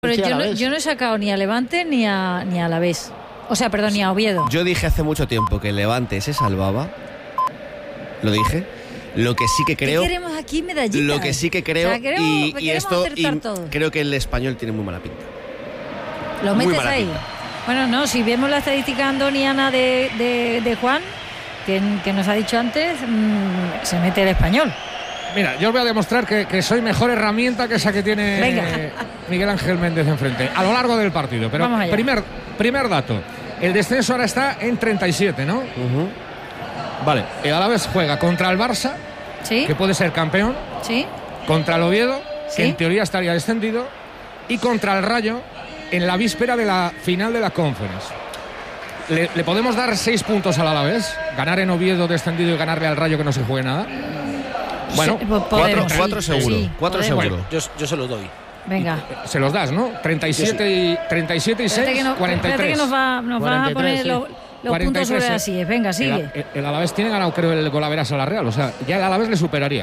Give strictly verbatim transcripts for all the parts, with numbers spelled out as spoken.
pero Elche y yo no, Alavés. yo no he sacado ni a Levante ni a ni a Alavés. O sea, perdón, ni a Oviedo. Yo dije hace mucho tiempo que el Levante se salvaba. Lo dije. Lo que sí que creo. ¿Qué queremos aquí, medallitas? Lo que sí que creo. O sea, queremos- y, y queremos esto. Y acertar todo. creo que el español tiene muy mala pinta. ¿Lo muy metes mala ahí? pinta. Bueno, no, si vemos la estadística andoniana de, de, de Juan, que, que nos ha dicho antes, mmm, se mete el español. Mira, yo os voy a demostrar que, que soy mejor herramienta que esa que tiene Venga. Miguel Ángel Méndez enfrente, a lo largo del partido. Pero Vamos allá. primer, primer dato, el descenso ahora está en treinta y siete, ¿no? Uh-huh. Vale, el Alavés juega contra el Barça, ¿Sí? que puede ser campeón, ¿Sí? contra el Oviedo, que ¿Sí? en teoría estaría descendido, y contra el Rayo en la víspera de la final de la Conference. ¿Le, le podemos dar seis puntos al Alavés? ¿Ganar en Oviedo descendido y ganarle al Rayo que no se juegue nada? Bueno, Sí, po- Cuatro, podemos, cuatro sí, seguro. sí, cuatro podemos. seguro. Yo, yo se lo doy. Venga. se los das, ¿no? treinta y siete y, treinta y siete y Espérate seis, que, no, cuarenta y espérate tres. que nos va, nos va a cuarenta y tres, poner sí. los, los cuarenta y puntos tres, sobre las sí. sillas. Venga, sigue. El, el Alavés tiene ganado, creo, el Golaveras a la Real. O sea, ya el Alavés le superaría.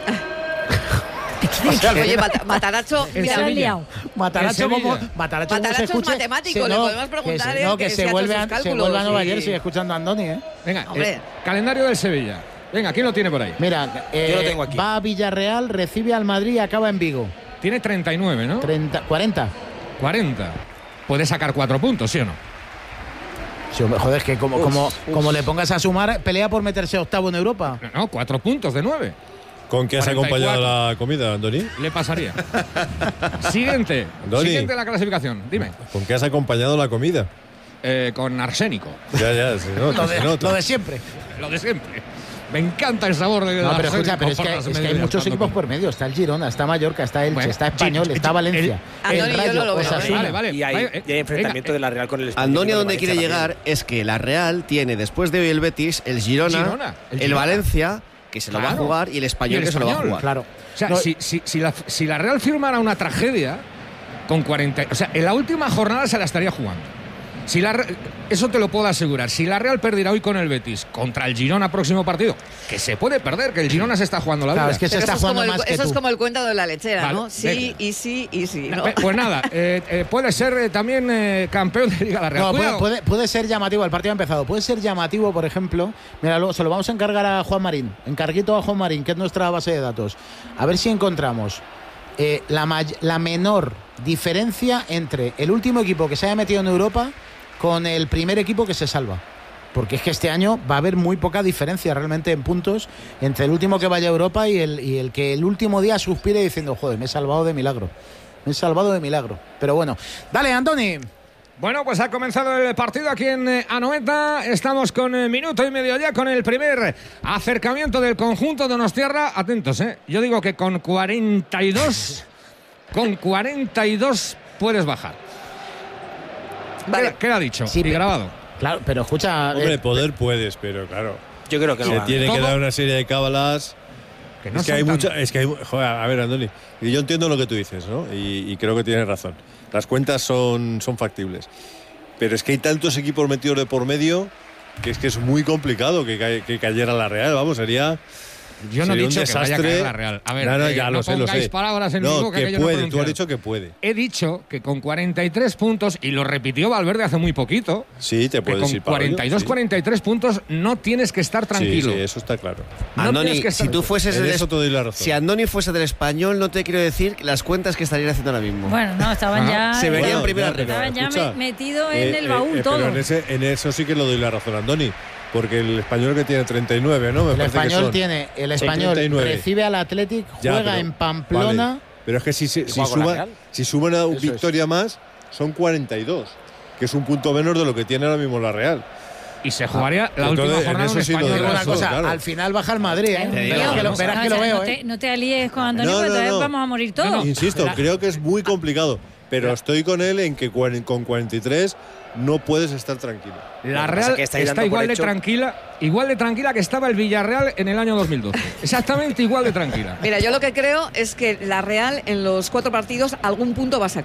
Oye, Mat- Mataracho, El Ya mira, lo has Sevilla. liado. Mataracho El como Sevilla. Mataracho como Mataracho se es escuche, matemático, se- le no, podemos preguntar, que se, eh, no, que que si se ha hecho vuelve sus a, se cálculos vuelve a Nueva y- Jersey escuchando a Andoni, ¿eh? Venga, Hombre. eh, calendario del Sevilla. Venga, ¿quién lo tiene por ahí? Mira, eh, Yo lo tengo aquí. va a Villarreal, recibe al Madrid y acaba en Vigo. Tiene treinta y nueve, ¿no? treinta, cuarenta. cuarenta. Puede sacar cuatro puntos, ¿sí o no? Sí, hombre, joder, es que como, como, como le pongas a sumar, pelea por meterse octavo en Europa. No, no, cuatro puntos de nueve. ¿Con qué has cuarenta y cuatro. acompañado la comida, Andoni? Le pasaría. Siguiente. Andoni. Siguiente en la clasificación. Dime. ¿Con qué has acompañado la comida? Eh, con arsénico. Ya, ya, se nota, Lo de, se nota. lo de siempre. Lo de siempre. Me encanta el sabor de No, la pero arsénico escucha, pero es por que, las es que hay medias, muchos cuando equipos como. por medio. Está el Girona, está Mallorca, está Elche, Bueno, está Español, Gir- está el- Valencia. Andoni, el yo Rayo, no lo veo, Osasuna. Vale, vale. Y hay, Vaya, eh, y hay enfrentamiento venga, de la Real con el Español. Andoni, y con el donde quiere Valencia llegar es que la Real tiene, después de hoy el Betis, el Girona, Girona, el el, Girona. Valencia, que se lo va a Claro. jugar, y el Español, Y el que se lo va a Español, jugar. Claro. O sea, No, si, si, si, la, si la Real firmara una tragedia con cuarenta. O sea, en la última jornada se la estaría jugando. Si la, Re- eso te lo puedo asegurar. Si la Real perdiera hoy con el Betis contra el Girona próximo partido, que se puede perder, que el Girona se está jugando la vida. Claro, es que se Pero está eso, es como, jugando el, más que eso es tú. como el cuento de la lechera, Vale, ¿no? Sí, venga. y sí, y sí. ¿no? Pe- Pues nada, eh, eh, puede ser eh, también eh, campeón de Liga la Real. No, puede, Cuidado. puede, puede ser llamativo, el partido ha empezado. Puede ser llamativo, por ejemplo. Mira, luego se lo vamos a encargar a Juan Marín. Encarguito a Juan Marín, que es nuestra base de datos. A ver si encontramos eh, la, may- la menor diferencia entre el último equipo que se haya metido en Europa con el primer equipo que se salva. Porque es que este año va a haber muy poca diferencia realmente en puntos entre el último que vaya a Europa y el, y el que el último día suspire diciendo, joder, me he salvado de milagro. Me he salvado de milagro. Pero bueno, dale, Andoni. Bueno, pues ha comenzado el partido aquí en eh, Anoeta. Estamos con eh, minuto y medio ya con el primer acercamiento del conjunto de Donostiarra. Atentos, ¿eh? Yo digo que con cuarenta y dos, con cuarenta y dos puedes bajar. Vale. ¿Qué, qué ha dicho? Sí, y pero- grabado. Claro, pero escucha. Hombre, eh, poder puedes, pero claro. Yo creo que Se no. va. tiene que ¿Cómo? dar una serie de cábalas. Que no es que son hay tan- mucha. Es que hay, joder, a ver, Andoni. Y yo entiendo lo que tú dices, ¿no? Y, y creo que tienes razón. Las cuentas son, son factibles. Pero es que hay tantos equipos metidos de por medio que es que es muy complicado que, ca- que cayera la Real. Vamos, sería. Yo no he sería un dicho que vaya a desastre. caer la Real. A ver, no, no, eh, ya no lo sé, lo pongáis sé. palabras en mi No, boca que que yo no he puede. Tú has pronunciado. dicho que puede. He dicho que con cuarenta y tres puntos, y lo repitió Valverde hace muy poquito, Sí, te que puedes con ir para cuarenta y dos, ello, sí. cuarenta y tres puntos no tienes que estar tranquilo. Sí, sí, eso está claro. No Andoni, tienes que estar- si tú fueses En del eso te doy la razón. si Andoni fuese del Español, no te quiero decir las cuentas que estarían haciendo ahora mismo. Bueno, no, estaban ya. Se vería en Bueno, primera ya, pero regla. Estaban ya escucha, me- metido en Eh, el eh, baúl eh, todo. Pero en, ese, en eso sí que lo doy la razón a Andoni. Porque el español que tiene treinta y nueve, ¿no? Me el parece que español son. tiene. El Sí, español treinta y nueve. recibe al Athletic, Ya, juega pero- en Pamplona. vale. Pero es que si, si, si, juega con la suma- Real. si suman a Eso una es. victoria más, son cuarenta y dos. Que es un punto menos de lo que tiene ahora mismo la Real. Y se jugaría la Entonces, última en jornada eso un sí lo español. digo. Una Eso, cosa, claro. al final baja el Madrid, ¿eh? Te digo, Verás que lo, no, verás No, que o lo sea, veo, no, ¿eh? te, no te alíes con Antonio, No, porque no, entonces no. vamos a morir todos. No, no. Insisto, la- creo que es muy complicado. Pero estoy con él en que cuaren- con cuarenta y tres no puedes estar tranquilo. La Lo que pasa Real es que estáis está dando por igual de hecho- tranquila, igual de tranquila que estaba el Villarreal en el año dos mil doce. Exactamente igual de tranquila. Mira, yo lo que creo es que la Real en los cuatro partidos algún punto va a sacar.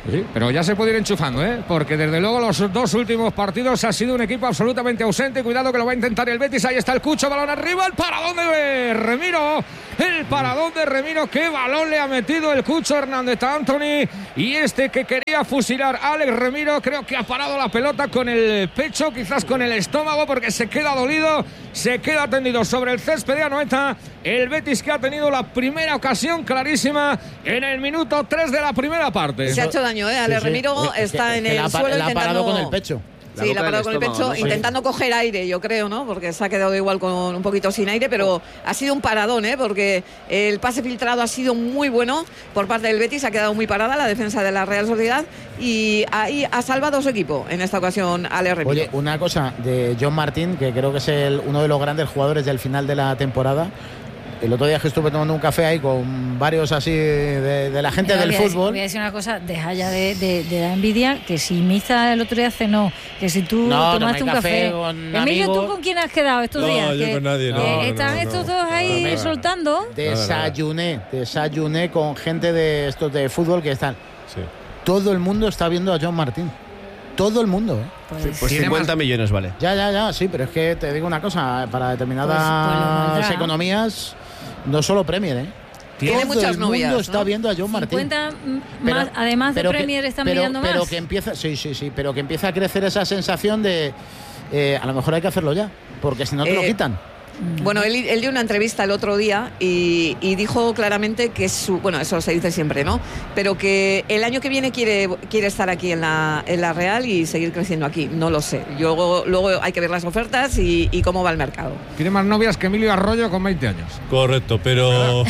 Sí, pero ya se puede ir enchufando, ¿eh? Porque desde luego los dos últimos partidos ha sido un equipo absolutamente ausente. Cuidado que lo va a intentar el Betis. Ahí está el Cucho, balón arriba, el paradón de Remiro. El paradón de Remiro. Qué balón le ha metido el Cucho Hernández a Anthony. Y este que quería fusilar a Alex Remiro, creo que ha parado la pelota con el pecho, quizás con el estómago, porque se queda dolido, se queda tendido sobre el césped de Anoeta. El Betis que ha tenido la primera ocasión clarísima en el minuto tres de la primera parte. Se ha hecho daño, ¿eh? Ale Sí, sí. Remiro Es que- está es en que el la ha pa- suelo la ha intentando... parado con el pecho. Sí, la ha parado con el pecho, ¿no? intentando coger aire, yo creo, ¿no? Porque se ha quedado igual con un poquito sin aire, pero ha sido un paradón, ¿eh? Porque el pase filtrado ha sido muy bueno por parte del Betis, ha quedado muy parada la defensa de la Real Sociedad y ahí ha salvado a su equipo en esta ocasión Ale Remiro. Oye, una cosa de John Martín, que creo que es el, uno de los grandes jugadores del final de la temporada. El otro día que estuve tomando un café ahí con varios así de, de la gente Mira, del voy a decir- fútbol. Voy a decir una cosa, deja ya de, de, de la envidia, que si Miza el otro día cenó, que si tú No, tomaste tomé un café café. con Emilio, ¿tú amigos. con quién has quedado estos No, días? yo Que- con nadie, no, que no, están no, estos no. dos ahí Nada, nada. soltando. Desayuné, desayuné con gente de estos de fútbol que están. Sí. Todo el mundo está viendo a John Martín. Todo el mundo, ¿eh? Pues, Pues Tiene cincuenta más- millones vale. Ya, ya, ya, sí, pero es que te digo una cosa, para determinadas Pues- pues lo valdrá. economías, no solo Premier, ¿eh? Tiene Todo muchas el mundo novias, está ¿no? viendo a John Martín. cincuenta Pero- más, además de pero que- Premier están pero, mirando pero más. que empieza, sí, sí, sí, pero que empieza a crecer esa sensación de eh, a lo mejor hay que hacerlo ya, porque si no te lo Eh, quitan. Bueno, él, él dio una entrevista el otro día y, y dijo claramente que su, bueno, eso se dice siempre, ¿no? Pero que el año que viene quiere, quiere estar aquí en la, en la Real y seguir creciendo aquí. No lo sé. Luego, luego hay que ver las ofertas y, y cómo va el mercado. Tiene más novias que Emilio Arroyo con veinte años. Correcto, pero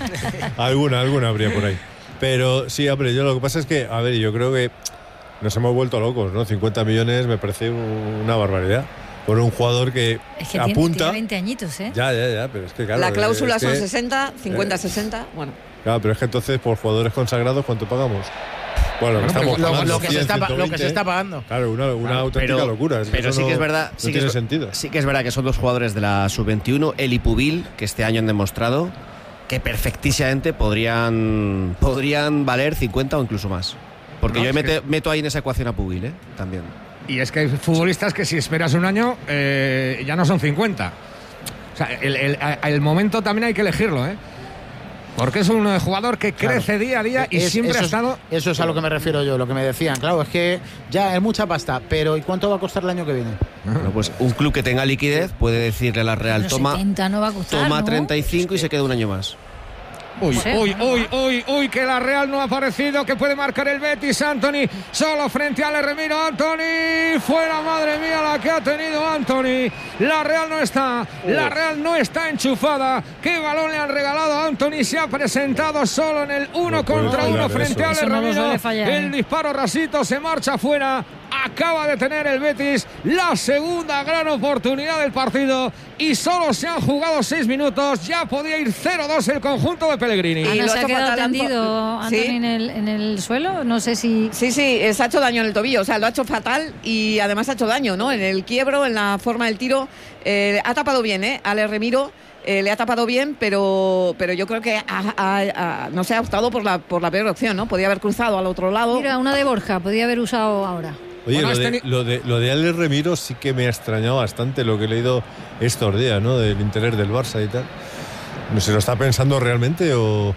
alguna, alguna habría por ahí. Pero sí, hombre, yo lo que pasa es que, a ver, yo creo que nos hemos vuelto locos, ¿no? cincuenta millones me parece una barbaridad. Por un jugador que, Es que tiene, apunta. tiene veinte añitos, ¿eh? Ya, ya, ya, pero es que claro. la cláusula es son que- sesenta, cincuenta, eh, sesenta. Bueno, Claro, pero es que entonces por jugadores consagrados, ¿cuánto pagamos? Bueno, Bueno, estamos Lo, pagando lo que se cien, está, pa- lo que ciento veinte. se está pagando. Claro, una, una auténtica pero, locura. Es pero eso sí no- que es verdad, No sí que tiene es, sentido. sí que es verdad que son dos jugadores de la sub veintiuno, él y Pubil, que este año han demostrado que perfectísimamente podrían podrían valer cincuenta o incluso más. Porque No, yo es mete- meto ahí en esa ecuación a Pubil, ¿eh? También. Y es que hay futbolistas que si esperas un año eh, ya no son cincuenta. O sea, el, el- el momento también hay que elegirlo, ¿eh? Porque es un jugador que crece Claro. día a día y Es- siempre eso ha es- estado... Eso es a lo que me refiero yo, lo que me decían. Claro, es que ya es mucha pasta, pero ¿y cuánto va a costar el año que viene? Bueno, pues un club que tenga liquidez puede decirle a la Real, Pero toma, setenta no va a costar, toma ¿no? treinta y cinco y se queda un año más. Uy, No sé, uy, no, uy, uy, uy, que la Real no ha aparecido, que puede marcar el Betis, Anthony, solo frente al Remiro, Anthony, fuera, madre mía, la que ha tenido Anthony, la Real no está, la Real no está enchufada, qué balón le han regalado a Anthony, se ha presentado solo en el uno No puede contra uno fallar frente eso. al Eso no lo Remiro, suele fallar, el ¿eh? disparo rasito se marcha fuera, acaba de tener el Betis la segunda gran oportunidad del partido y solo se han jugado seis minutos, ya podía ir cero dos el conjunto de Pellegrini. Y Ana, lo ¿se ha ha hecho quedado fatal Anto- tendido Sí. Anthony en, el, en el suelo? No sé si... sí, sí, eh, se ha hecho daño en el tobillo, o sea, lo ha hecho fatal y además ha hecho daño, ¿no? En el quiebro, en la forma del tiro, eh, ha tapado bien, ¿eh? Ale Remiro eh, le ha tapado bien, pero, pero yo creo que ha, ha- ha- no se ha optado por la, por la peor opción, ¿no? Podía haber cruzado al otro lado. Mira, una de Borja, podía haber usado ahora. Oye, Bueno, lo, has de, teni- lo, de, lo de Alex Remiro sí que me ha extrañado bastante lo que he leído estos días, ¿no? Del interés del Barça y tal. ¿No se lo está pensando realmente o,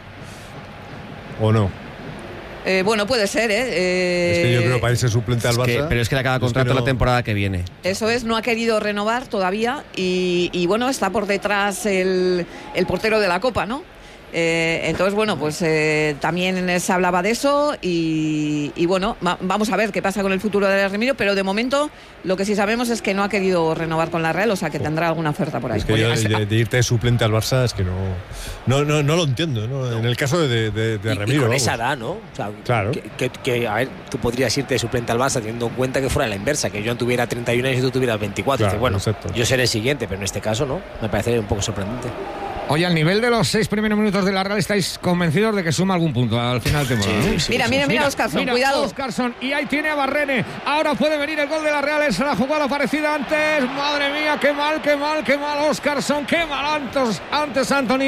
o no? Eh, bueno, puede ser, ¿eh? Eh, Es que yo creo que para irse suplente al Es que- Barça. pero es que le acaba es que contrato no- la temporada que viene. Eso es, no ha querido renovar todavía y, y, bueno, está por detrás el, el portero de la Copa, ¿no? Eh, entonces, bueno, pues eh, también se hablaba de eso y, y bueno, va- vamos a ver qué pasa con el futuro de Remiro, pero de momento lo que sí sabemos es que no ha querido renovar con la Real, o sea que tendrá alguna oferta por ahí. Es que Oye, yo has- de, de irte de suplente al Barça es que no no, no, no lo entiendo, ¿no? En el caso de, de, de Y- Remiro. y con vamos. esa edad, ¿no? O sea, Claro. Que, que- que, a ver, tú podrías irte de suplente al Barça teniendo en cuenta que fuera la inversa, que yo tuviera treinta y uno años y tú tuvieras veinticuatro. Claro, Dices, bueno, exacto. yo seré el siguiente, pero en este caso no. Me parece un poco sorprendente. Oye, al nivel de los seis primeros minutos de la Real, ¿estáis convencidos de que suma algún punto al final de temporada? Sí, ¿no? sí, Mira, mira, mira, Oscarson, Mira, cuidado. Oscarson, y ahí tiene a Barrene. Ahora puede venir el gol de la Real. Él se la jugó a la parecida antes. Madre mía, qué mal, qué mal, qué mal, Oscarson. Qué mal antes, antes Anthony.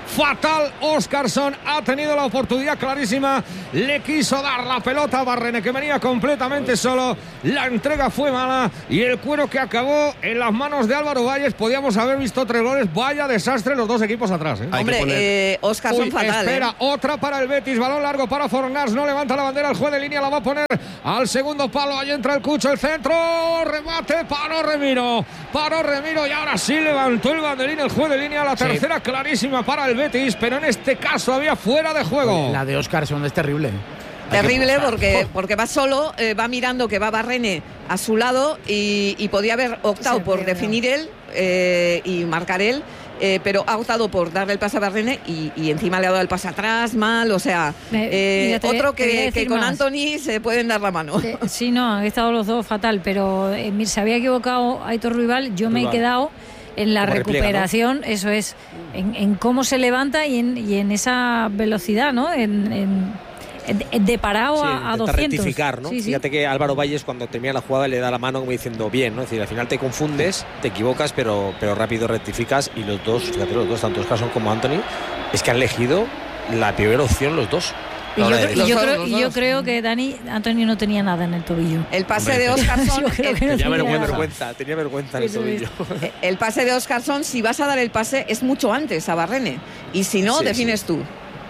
fatal. Óscarson ha tenido la oportunidad clarísima, le quiso dar la pelota a Barrene, que venía completamente solo, la entrega fue mala y el cuero que acabó en las manos de Álvaro Valles. Podíamos haber visto tres goles. Vaya desastre los dos equipos atrás, ¿eh? Hombre, poner... eh, Óscarson Uy, fatal. Espera, ¿eh? otra para el Betis, balón largo para Fornals, no levanta la bandera, el juez de línea la va a poner al segundo palo, ahí entra el Cucho, el centro, remate, paró Remiro, paró Remiro y ahora sí levantó el banderín el juez de línea, la tercera sí. clarísima para el Betis, pero en este caso había fuera de juego. La de Óscarson es terrible. Terrible porque, porque va solo, eh, va mirando que va Barrene a su lado y, y podía haber optado por definir él eh, y marcar él. Eh, pero ha optado por darle el pase a Barrene y, y encima le ha dado el pase atrás mal, o sea, eh, Mira, te, otro que, que con más. Anthony se pueden dar la mano. Eh, sí, no, han estado los dos fatal, pero eh, se había equivocado Aitor Ruibal, yo me Ruibal. he quedado en la recuperación, repliega, ¿no? Eso es, en, en cómo se levanta y en, y en esa velocidad, ¿no? En, en, de parado sí, a, a doscientos. Rectificar, ¿no? Sí, sí. Fíjate que Álvaro Valles cuando termina la jugada le da la mano como diciendo bien, ¿no? Es decir, al final te confundes, te equivocas, pero, pero rápido rectificas y los dos, fíjate, los dos, tanto Óscarson como Anthony, es que han elegido la peor opción los dos. Y yo, y yo, creo, y yo creo que Dani, Antonio no tenía nada en el tobillo. El pase Hombre, de Óscarson no tenía vergüenza, tenía vergüenza en el tobillo. El pase de Óscarson, si vas a dar el pase, es mucho antes a Barrene. Y si no, sí, defines sí. tú.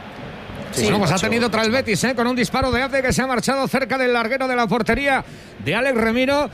Sí, bueno, pues ha tenido otra el Betis, ¿eh? Con un disparo de Abde que se ha marchado cerca del larguero de la portería de Alex Remiro.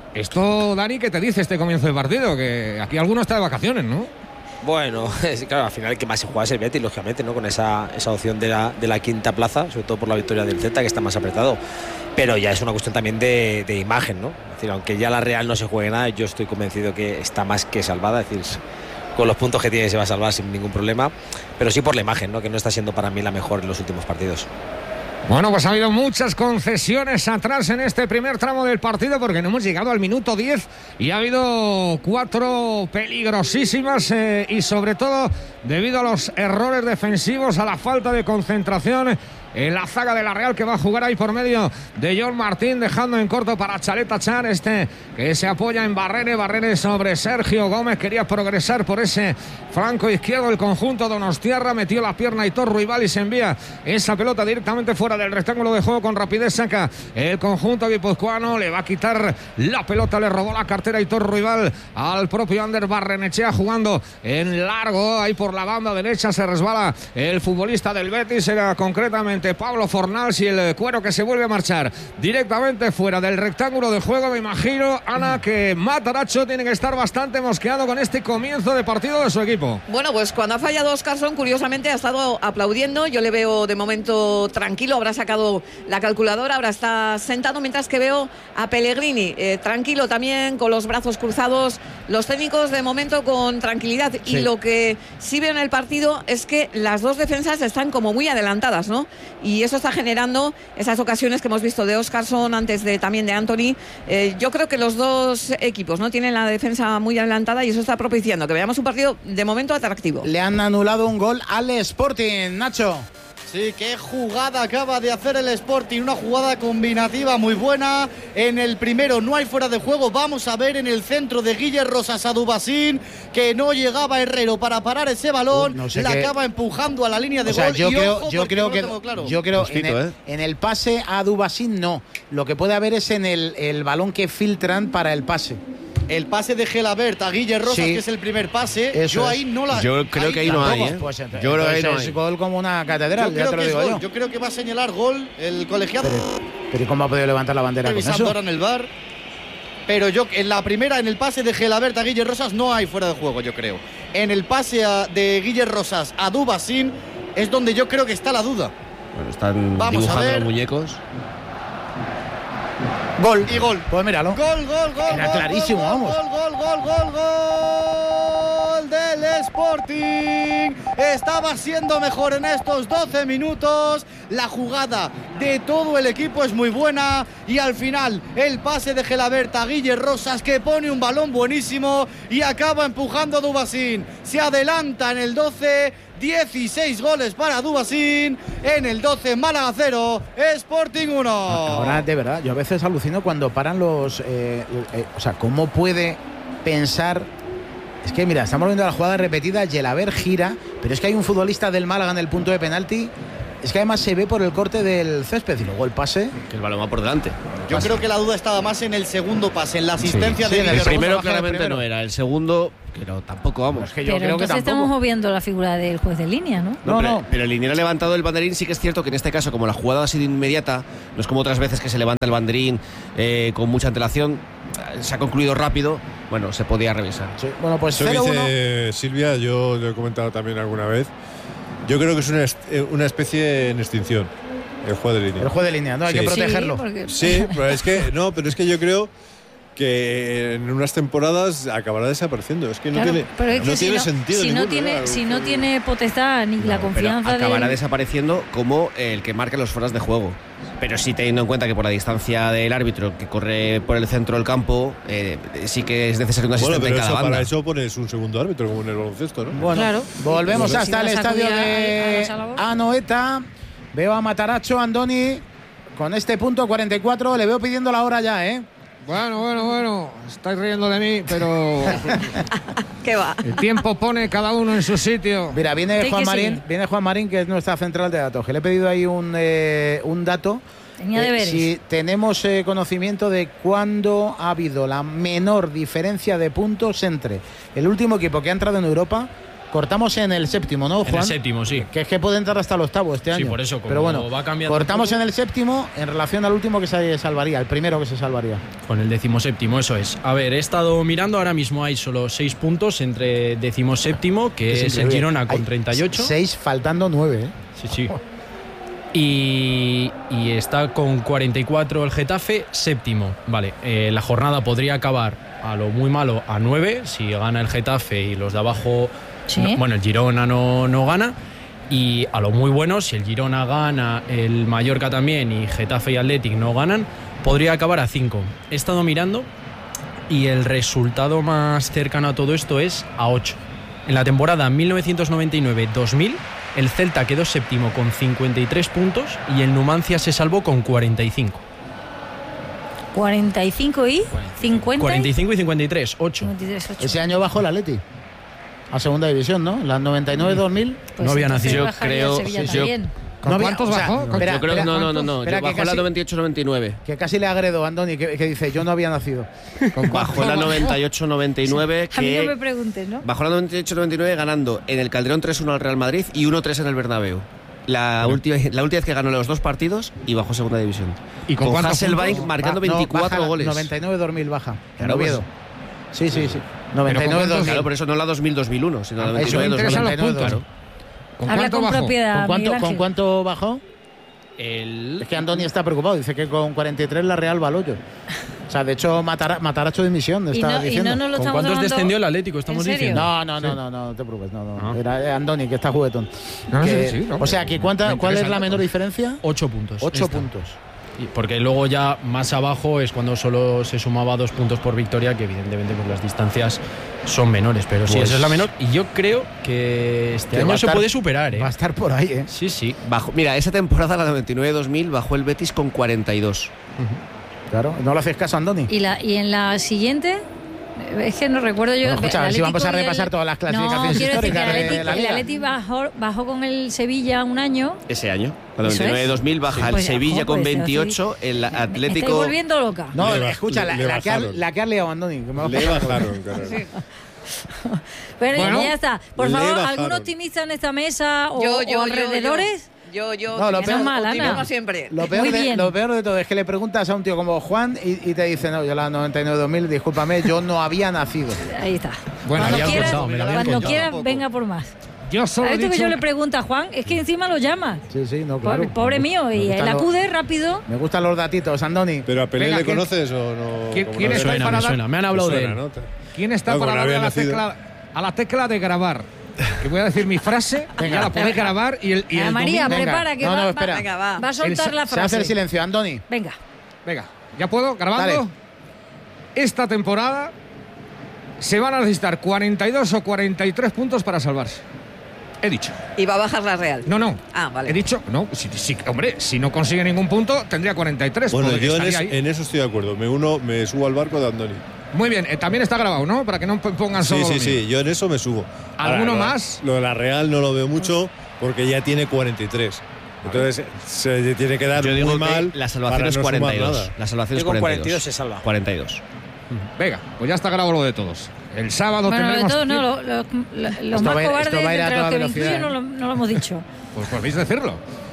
Esto, Dani, ¿qué te dice este comienzo de partido? Que aquí alguno está de vacaciones, ¿no? Bueno, es, claro, al final el que más se juega es el Betis, lógicamente, ¿no? Con esa, esa opción de la, de la quinta plaza, sobre todo por la victoria del Celta, que está más apretado. Pero ya es una cuestión también de, de imagen, ¿no? Es decir, aunque ya la Real no se juegue nada, yo estoy convencido que está más que salvada, es decir, con los puntos que tiene se va a salvar sin ningún problema, pero sí por la imagen, ¿no? Que no está siendo para mí la mejor en los últimos partidos. Bueno, pues ha habido muchas concesiones atrás en este primer tramo del partido porque no hemos llegado al minuto diez y ha habido cuatro peligrosísimas eh, y sobre todo debido a los errores defensivos, a la falta de concentración en la zaga de la Real, que va a jugar ahí por medio de John Martín, dejando en corto para Chaleta Char, este que se apoya en Barrene, Barrene sobre Sergio Gómez, quería progresar por ese flanco izquierdo el conjunto donostiarra, metió la pierna Aitor Ruibal y se envía esa pelota directamente fuera del rectángulo de juego, con rapidez saca el conjunto guipuzcoano, le va a quitar la pelota, le robó la cartera Aitor Ruibal al propio Ander Barrenechea, jugando en largo, ahí por la banda derecha se resbala el futbolista del Betis, era concretamente Pablo Fornals, y el cuero que se vuelve a marchar directamente fuera del rectángulo de juego. Me imagino, Ana, que Matarazzo tiene que estar bastante mosqueado con este comienzo de partido de su equipo. Bueno, pues cuando ha fallado Óscarson, curiosamente ha estado aplaudiendo, yo le veo de momento tranquilo, habrá sacado la calculadora, ahora está sentado, mientras que veo a Pellegrini eh, tranquilo también, con los brazos cruzados, los técnicos de momento con tranquilidad, sí. Y lo que sí veo en el partido es que las dos defensas están como muy adelantadas, ¿no? Y eso está generando esas ocasiones que hemos visto de Óscarson, antes de también de Anthony. Eh, yo creo que los dos equipos no tienen la defensa muy adelantada y eso está propiciando que veamos un partido de momento atractivo. Le han anulado un gol al Sporting, Nacho. Sí, qué jugada acaba de hacer el Sporting, una jugada combinativa muy buena. En el primero no hay fuera de juego, vamos a ver en el centro de Guille Rosas a Dubasín, que no llegaba Herrero para parar ese balón, uh, no sé la qué... acaba empujando a la línea de o sea, gol. Yo y creo, ojo, yo creo no que, tengo claro. yo creo Justito, en, el, ¿eh? en el pase a Dubasín no, lo que puede haber es en el, el balón que filtran para el pase. El pase de Gelabert a Guille Rosas, sí, que es el primer pase. Eso yo es. ahí no la. Yo creo ahí que ahí no hay, ¿eh? Pues, entonces, yo creo que ahí no es hay. Gol como una catedral, yo ya te lo digo yo. Yo creo que va a señalar gol el colegiado. Pero, pero ¿cómo ha podido levantar la bandera con eso? Ahora en el V A R. Pero yo en la primera, en el pase de Gelabert a Guille Rosas, no hay fuera de juego, yo creo. En el pase a, de Guille Rosas a Dubasín es donde yo creo que está la duda. Bueno, están Vamos dibujando los muñecos. Gol. Y gol. Pues míralo. Gol, gol, gol. Era gol, clarísimo, gol, vamos. Gol, gol, gol, gol, gol del Sporting. Estaba siendo mejor en estos doce minutos. La jugada de todo el equipo es muy buena. Y al final, el pase de Gelabert a Guille Rosas, que pone un balón buenísimo y acaba empujando a Dubasín. Se adelanta en el doce. dieciséis goles para Dubasín. En el doce, Málaga cero, Sporting uno. Ahora, de verdad, yo a veces alucino cuando paran los... Eh, eh, o sea, ¿cómo puede pensar Es que mira, estamos viendo la jugada repetida, Gelabert gira, pero es que hay un futbolista del Málaga en el punto de penalti. Es que además se ve por el corte del césped y luego el pase. Que el balón va por delante. Yo pase. creo que la duda estaba más en el segundo pase, en la asistencia Sí, de sí, en El el primero segundo claramente primero. no era, el segundo, pero tampoco vamos. Es que yo Pero creo que entonces tampoco. estamos obviando la figura del juez de línea, ¿no? No, pero, no. Pero el liniero ha levantado el banderín. Sí que es cierto que en este caso, como la jugada ha sido inmediata, no es como otras veces que se levanta el banderín eh, con mucha antelación, se ha concluido rápido. Bueno, se podía revisar. Sí, bueno, pues Eso que cero uno. dice Silvia, yo lo he comentado también alguna vez. Yo creo que es una, est- una especie en extinción, el juego de línea. El juez de línea, no hay Sí. que Sí, protegerlo. Sí, porque- Sí, pero es que no, pero es que yo creo que en unas temporadas acabará desapareciendo. Es que no Claro, tiene, pero es que no si tiene no, sentido. si no ninguno, tiene, claro. si no tiene potestad ni la Pero confianza acabará de... desapareciendo como el que marca los fueras de juego. Pero sí teniendo en cuenta que por la distancia del árbitro que corre por el centro del campo, eh, sí que es necesario un Bueno, asistente pero en cada eso, banda. para eso pones un segundo árbitro, como en el baloncesto, ¿no? Bueno, Claro. volvemos Si hasta el vas a estadio acudir a- a de esa labor. Anoeta. Veo a Mataracho, Andoni, con este punto cuarenta y cuatro. Le veo pidiendo la hora ya, ¿eh? Bueno, bueno, bueno, estáis riendo de mí, pero ¿Qué va? el tiempo pone cada uno en su sitio. Mira, viene Take Juan it Marín, easy. viene Juan Marín, que es nuestra central de datos, que le he pedido ahí un, eh, un dato. Tenía Eh, deberes. si tenemos eh, conocimiento de cuándo ha habido la menor diferencia de puntos entre el último equipo que ha entrado en Europa. Cortamos en el séptimo, ¿no, Juan? En el séptimo, sí. Que es que puede entrar hasta el octavo este Sí, año. por eso, como Pero bueno, va cambiando cortamos un poco. en el séptimo en relación al último que se salvaría, el primero que se salvaría. Con el decimoséptimo, eso es. A ver, he estado mirando, ahora mismo hay solo seis puntos entre decimoséptimo, que es, el increíble. Girona con Hay treinta y ocho. Seis faltando nueve, ¿eh? Sí, sí. Y, y está con cuarenta y cuatro el Getafe, séptimo. Vale, eh, la jornada podría acabar a lo muy malo a nueve, si gana el Getafe y los de abajo... Sí. no- bueno, el Girona no, no gana. Y a lo muy bueno, si el Girona gana, el Mallorca también y Getafe y Athletic no ganan, podría acabar a cinco. He estado mirando y el resultado más cercano a todo esto es a ocho. En la temporada mil novecientos noventa y nueve dos mil, el Celta quedó séptimo con cincuenta y tres puntos y el Numancia se salvó con cuarenta y cinco. cuarenta y cinco y cincuenta. cuarenta y cinco y cincuenta y tres, ocho. cincuenta y tres, ocho. Ese año bajó el Atleti a segunda división, ¿no? Las noventa y nueve dos mil. Pues no había entonces nacido. bajaría Creo- el Sevilla sí, yo- también. ¿Con No había- cuántos o sea, bajó? no, ¿Con- espera, Yo creo que espera, no, no, no, ¿cuántos? no. Espera, Yo que bajó la casi- noventa y ocho noventa y nueve. Que casi le agredo a Andoni, que, que dice, yo no había nacido. Bajó la noventa y ocho noventa y nueve, A mí no me que preguntes, ¿no? bajó la noventa y ocho noventa y nueve ganando en el Calderón tres uno al Real Madrid y uno tres en el Bernabéu. La última, la última vez que ganó los dos partidos y bajó segunda división. ¿Y con con cuántos Hasselbaink puntos? marcando Va- no, veinticuatro baja la goles. noventa y nueve dos mil baja. En Claro, pues. Oviedo. Sí, sí, sí. noventa y nueve cuántos- dos mil. Claro, por eso no la dos mil dos mil uno, sino la Ah, noventa y eso nueve me dos mil. interesan los noventa y nueve, puntos. ¿Con Habla cuánto con bajó? propiedad, ¿Con cuánto, Miguel ¿Con Ángel. cuánto bajó? El... Es que Andoni está preocupado. Dice que con cuarenta y tres la Real va al hoyo. O sea, de hecho, Matara, Mataracho de dimisión. Y Está no, y diciendo. no nos lo ¿Con estamos cuántos hablando- descendió el Atlético? Estamos ¿En serio? diciendo. No, no, no, no, no, no te preocupes. No, no. Ah. Era Andoni, que está juguetón. No, Que- sí, sí, no, o sea, que cuánta, me ¿cuál es interesa la el menor dato. diferencia? Ocho puntos. Ocho esta. puntos. Y porque luego ya más abajo es cuando solo se sumaba dos puntos por victoria, que evidentemente pues las distancias son menores, pero sí, Pues- esa es la menor. Y yo creo que este Que va a año se estar- puede superar, ¿eh? Va a estar por ahí, ¿eh? Sí, sí. Bajó, mira, esa temporada, la noventa y nueve dos mil, bajó el Betis con cuarenta y dos. Claro, no le haces caso a Andoni. ¿Y, la, y en la siguiente? Es que no recuerdo yo. Bueno, escucha, el a ver si vamos a Atlético y el- repasar todas las clasificaciones no, quiero decir que históricas el de Atleti, la el Liga. Atleti bajó, bajó con el Sevilla un año. Ese año. La Eso noventa y nueve dos mil baja el Pues, Sevilla ojo, con pues, veintiocho, el Me estoy Atlético. volviendo loca. No, Le baj- escucha, la, le la que ha, bajaron. la que ha liado Andoni. Que me va a Le pasar. bajaron, claro. Pero Bueno, ya está. Por le favor, bajaron. ¿algún optimista en esta mesa o, Yo, o yo, yo, alrededores? Yo, yo, No, lo yo, peor- mal, Ana. optimismo siempre. Lo peor, Muy de, bien. lo peor de todo es que le preguntas a un tío como Juan y, y te dice, no, yo la noventa y nueve dos mil, discúlpame, yo no había nacido. Ahí está. Bueno, cuando habían quieras, contado, me lo habían cuando contado. quieras Un poco. venga por más. Yo solo he ¿Sabes tú que dicho yo le pregunto a Juan? Es que encima lo llamas. Sí, sí, no, claro. Pobre, pobre Me mío. gustan Y él los- acude rápido. Me gustan los datitos, Andoni. ¿Pero a Pelé Venga, le ¿quién- conoces o no? ¿quién- ¿Cómo quién no? está Me suena, para me dar- suena. Me han hablado Te de suena, él. ¿no? Te- ¿Quién está No, para como no darle a había la, nacido. tecla, a la tecla de grabar? Que voy a decir mi frase, ya la podéis grabar y el, y Ana el María, domingo- Venga. prepara que No, va, no, va- espera. Venga, va. va a soltar El- la Se hace el frase. silencio, Andoni. Venga. Venga, ¿ya puedo? ¿Grabando? Dale. Esta temporada se van a necesitar cuarenta y dos o cuarenta y tres puntos para salvarse. He dicho. Y va a bajar la Real. No, no. Ah, vale. He dicho, no, si, si- hombre, si no consigue ningún punto, tendría cuarenta y tres. Bueno, porque yo en, estaría es- ahí. en eso estoy de acuerdo. Me uno, me subo al barco de Andoni. Muy bien, eh, también está grabado, ¿no? Para que no pongan solo. Sí, sí, lo sí, mío. yo en eso me subo. ¿Alguno Ahora, más? Lo de la Real no lo veo mucho porque ya tiene cuarenta y tres. Entonces se tiene que dar Yo digo muy que mal. la salvación para es no sumar cuarenta y dos. nada. La salvación Yo es con cuarenta y dos. cuarenta y dos se salva. cuarenta y dos. Venga, pues ya está grabado lo de todos. El sábado Bueno, lo de tendremos. todo, no, lo- lo- lo- los Esto más va a ir- cobardes esto va a ir a entre los toda que me velocidad, incluyo no lo, no lo hemos dicho. Pues podéis decirlo.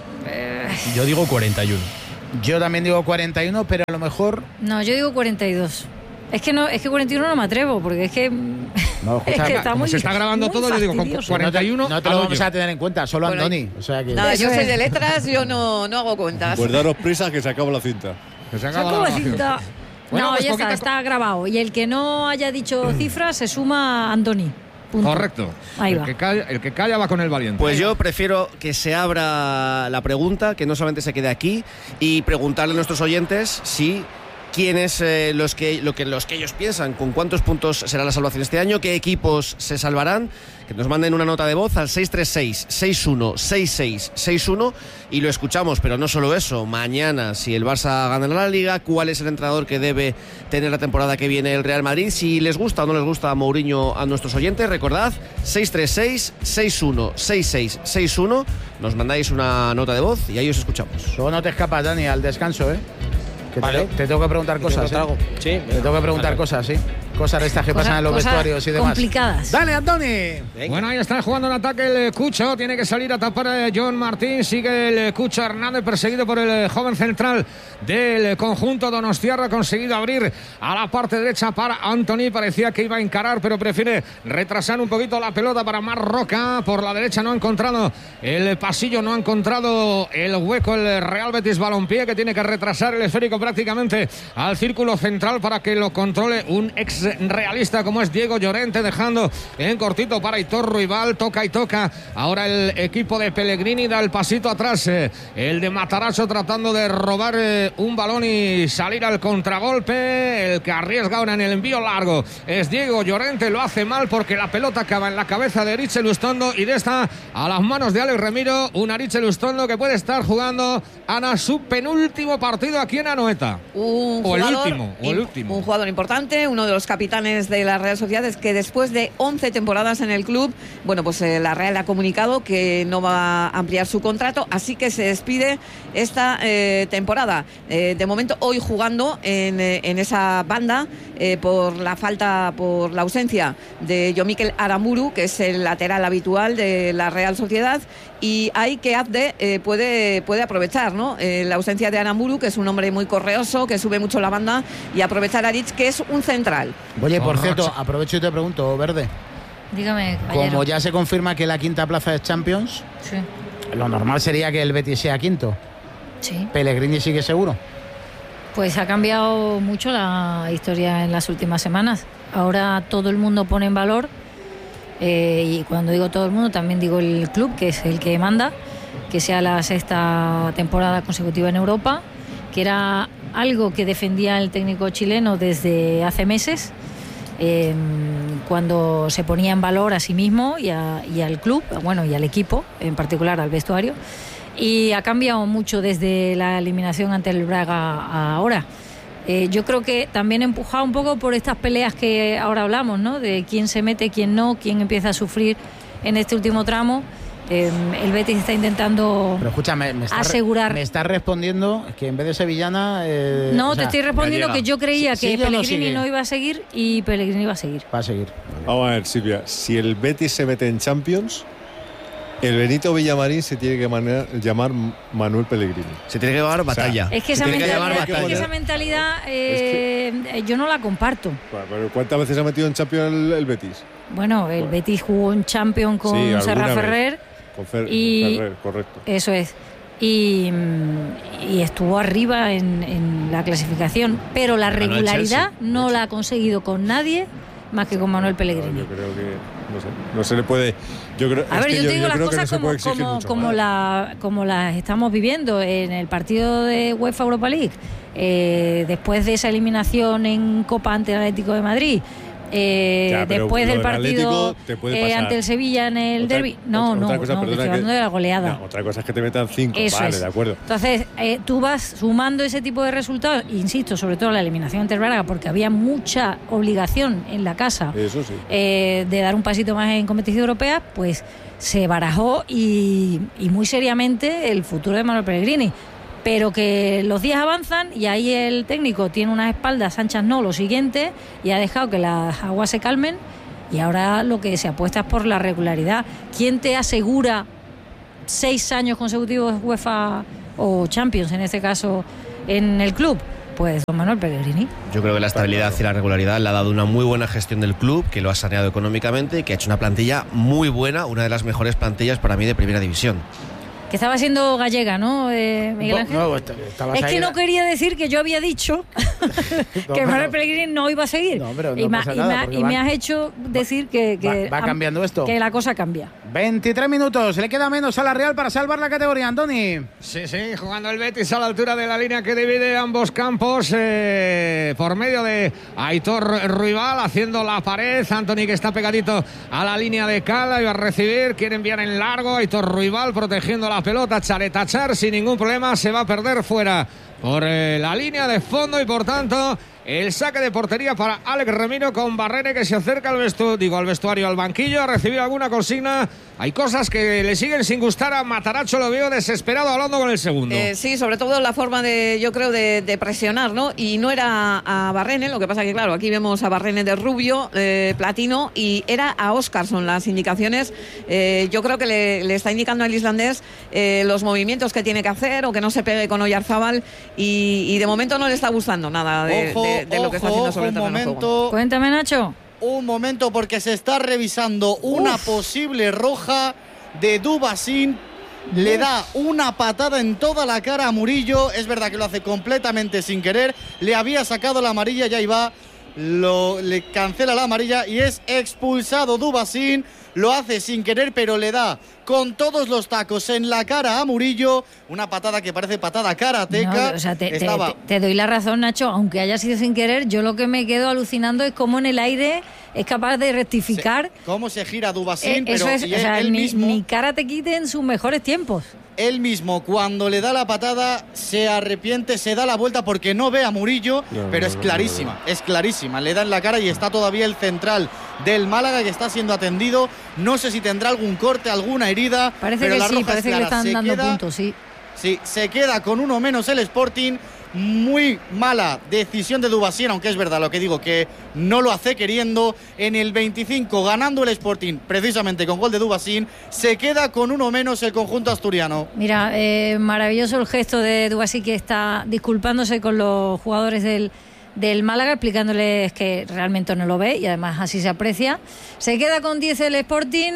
Yo digo cuarenta y uno. Yo también digo cuarenta y uno, pero a lo mejor. No, yo digo cuarenta y dos. Es que no, es que cuarenta y uno no me atrevo, porque es que. No, es escucha, que está como muy, se está grabando muy todo, yo digo con fastidioso. cuarenta y uno. No te, no te al lo hoyo. vamos a tener en cuenta, solo Bueno, Andoni. O sea que. Nada, yo Eso soy es. de letras, yo no, no hago cuentas. Pues daros prisa que se acaba la cinta. Que se Se acaba la acaba grabación. cinta. Bueno, No, pues ya poquita está, co- está grabado. Y el que no haya dicho cifras se suma a Andoni. Punto. Correcto. Ahí el va. Que calla, el que calla va con el valiente. Pues yo prefiero que se abra la pregunta, que no solamente se quede aquí, y preguntarle a nuestros oyentes si quiénes eh, los que lo que los que ellos piensan, con cuántos puntos será la salvación este año, qué equipos se salvarán, que nos manden una nota de voz al seis tres seis, seis uno seis seis seis uno y lo escuchamos. Pero no solo eso, mañana si el Barça gana la Liga, cuál es el entrenador que debe tener la temporada que viene el Real Madrid, si les gusta o no les gusta a Mourinho a nuestros oyentes. Recordad, seis tres seis, seis uno seis seis seis uno, nos mandáis una nota de voz y ahí os escuchamos. Luego no te escapas, Dani, al descanso, ¿eh? Que te- Vale. te, tengo que preguntar cosas. ¿Te ¿eh? trago? Sí, Te tengo que preguntar vale. cosas, sí. Cosas de estas que Cosa- pasan en los cosas vestuarios y demás. complicadas. Dale, Andoni. Venga. Bueno, ahí está jugando en ataque el Cucho. Tiene que salir a tapar a John Martín. Sigue el Cucho Hernández, perseguido por el joven central del conjunto donostiarra. Ha conseguido abrir a la parte derecha para Anthony. Parecía que iba a encarar, pero prefiere retrasar un poquito la pelota para Marroca. Por la derecha no ha encontrado el pasillo, no ha encontrado el hueco el Real Betis Balompié, que tiene que retrasar el esférico prácticamente al círculo central para que lo controle un ex realista como es Diego Llorente, dejando en cortito para Aitor Ruibal. Toca y toca ahora el equipo de Pellegrini, da el pasito atrás eh, el de Matarazzo, tratando de robar eh, un balón y salir al contragolpe. El que arriesga ahora en el envío largo es Diego Llorente. Lo hace mal porque la pelota acaba en la cabeza de Ariche Lustondo y de esta a las manos de Alex Remiro. Un Ariche Lustondo que puede estar jugando Ana su penúltimo partido aquí en Anoeta. Un O el jugador, último, o el im- último. Un jugador importante, uno de los capitanes de la Real Sociedad, es que después de once temporadas en el club, bueno, pues eh, la Real ha comunicado que no va a ampliar su contrato, así que se despide esta eh, temporada. Eh, de momento, hoy jugando en, eh, en esa banda, eh, por la falta, por la ausencia de Yomikel Aramuru, que es el lateral habitual de la Real Sociedad, y hay que Abde eh, puede, puede aprovechar, ¿no? Eh, la ausencia de Aramuru, que es un hombre muy correoso, que sube mucho la banda, y aprovechar a Rich, que es un central. Oye, por Correcto. cierto, aprovecho y te pregunto, Verde. Dígame, caballero. Como ya se confirma que la quinta plaza es Champions, Sí, lo normal sería que el Betis sea quinto. sí. Pellegrini sigue seguro. Pues ha cambiado mucho la historia en las últimas semanas. Ahora todo el mundo pone en valor, eh, y cuando digo todo el mundo también digo el club, que es el que manda, que sea la sexta temporada consecutiva en Europa, que era algo que defendía el técnico chileno desde hace meses, eh, cuando se ponía en valor a sí mismo y, a- y al club, bueno, y al equipo, en particular al vestuario. Y ha cambiado mucho desde la eliminación ante el Braga a ahora. Eh, yo creo que también empujado un poco por estas peleas que ahora hablamos, ¿no? De quién se mete, quién no, quién empieza a sufrir en este último tramo. Eh, el Betis está intentando Pero escúchame, me estás, asegurar. me estás respondiendo que en vez de sevillana. eh, No, o te sea, estoy respondiendo gallega. que yo creía que ¿Sigue o no Pellegrini sigue? no iba a seguir y Pellegrini iba a seguir. Va a seguir. Vamos a ver, Silvia, si el Betis se mete en Champions, el Benito Villamarín se tiene que manejar- llamar Manuel Pellegrini. Se tiene que llevar batalla. Es que Se esa tiene que mentalidad, llevar es que batalla. esa mentalidad eh, yo no la comparto. Bueno, pero ¿cuántas veces ha metido en Champions el, el Betis? Bueno, el Betis jugó un Champion con Sí, alguna Serra vez. Ferrer. Con Fer- Y- Ferrer, correcto. Eso es. Y, mm, y estuvo arriba en, en la clasificación, pero la Ganó el regularidad Chelsea, no la ha conseguido con nadie más que con Manuel Pellegrini. Yo creo que no, sé, no se le puede. Yo creo, A es ver, que yo te digo las creo que no cosas se como, puede exigir como, mucho como, más. la, como las estamos viviendo en el partido de UEFA Europa League, eh, después de esa eliminación en Copa ante el Atlético de Madrid. eh, ya, después del partido eh, ante el Sevilla en el otra, derbi. No, otra, no, otra cosa, no, perdona, estoy hablando que, de la goleada. No, otra cosa es que te metan cinco. Eso vale, es. de acuerdo. Entonces, eh, tú vas sumando ese tipo de resultados, insisto, sobre todo la eliminación ante el Braga, porque había mucha obligación en la casa Eso sí. eh, de dar un pasito más en competición europea, pues se barajó y, y muy seriamente el futuro de Manuel Pellegrini. Pero que los días avanzan y ahí el técnico tiene unas espaldas anchas, no, lo siguiente, y ha dejado que las aguas se calmen, y ahora lo que se apuesta es por la regularidad. ¿Quién te asegura seis años consecutivos UEFA o Champions, en este caso, en el club? Pues don Manuel Pellegrini. Yo creo que la estabilidad y la regularidad le ha dado una muy buena gestión del club, que lo ha saneado económicamente y que ha hecho una plantilla muy buena, una de las mejores plantillas para mí de primera división. Que estaba siendo gallega, ¿no, eh, Miguel Ángel? No, no, es que no quería decir que yo había dicho no, que Manuel pero, Pellegrini no iba a seguir. No, pero no y, ma, pasa y, nada, me, y van, me has hecho decir que, que va, va cambiando esto. Que la cosa cambia. veintitrés minutos, le queda menos a la Real para salvar la categoría, Antoni. Sí, sí, jugando el Betis a la altura de la línea que divide ambos campos, eh, por medio de Aitor Ruibal haciendo la pared. Antoni, que está pegadito a la línea de Cala, y va a recibir, quiere enviar en largo. Aitor Ruibal protegiendo la pelota, Charetachar sin ningún problema, se va a perder fuera por eh, la línea de fondo, y por tanto el saque de portería para Alex Remiro, con Barrene que se acerca al vestuario, digo, al vestuario, al banquillo, a recibir alguna consigna. Hay cosas que le siguen sin gustar a Matarazzo, lo veo desesperado hablando con el segundo. Eh, sí, sobre todo la forma de, yo creo, de, de presionar, ¿no? Y no era a Barrene, lo que pasa que, claro, aquí vemos a Barrene de rubio, eh, platino, y era a Óscarson las indicaciones. Eh, yo creo que le, le está indicando al islandés eh, los movimientos que tiene que hacer, o que no se pegue con Oyarzábal, y, y de momento no le está gustando nada de, ojo, de, de lo que está ojo, haciendo sobre el terreno de juego. Cuéntame, Nacho. Un momento, porque se está revisando una Uf. posible roja de Dubasín. Le da una patada en toda la cara a Murillo. Es verdad que lo hace completamente sin querer. Le había sacado la amarilla, ya iba. Lo, le cancela la amarilla y es expulsado Dubasín. Lo hace sin querer, pero le da con todos los tacos en la cara a Murillo. Una patada que parece patada karateca. No, o sea, te, Estaba... te, te doy la razón, Nacho. Aunque haya sido sin querer, yo lo que me quedo alucinando es cómo en el aire es capaz de rectificar. Se, cómo se gira Dubasín, eh, eso pero es, y o sea, él ni, mismo... ni Karate Kid en sus mejores tiempos. Él mismo, cuando le da la patada, se arrepiente, se da la vuelta porque no ve a Murillo, no, pero no, es clarísima, no, no, no. es clarísima. Le da en la cara y está todavía el central del Málaga, que está siendo atendido. No sé si tendrá algún corte, alguna herida. Parece pero que la sí, roja parece es clara. que le están se dando queda, puntos, sí. Sí, se queda con uno menos el Sporting. Muy mala decisión de Dubasín, aunque es verdad lo que digo, que no lo hace queriendo. En el veinticinco, ganando el Sporting, precisamente con gol de Dubasín, se queda con uno menos el conjunto asturiano. Mira, eh, maravilloso el gesto de Dubasín, que está disculpándose con los jugadores del, del Málaga, explicándoles que realmente no lo ve y además así se aprecia. Se queda con diez el Sporting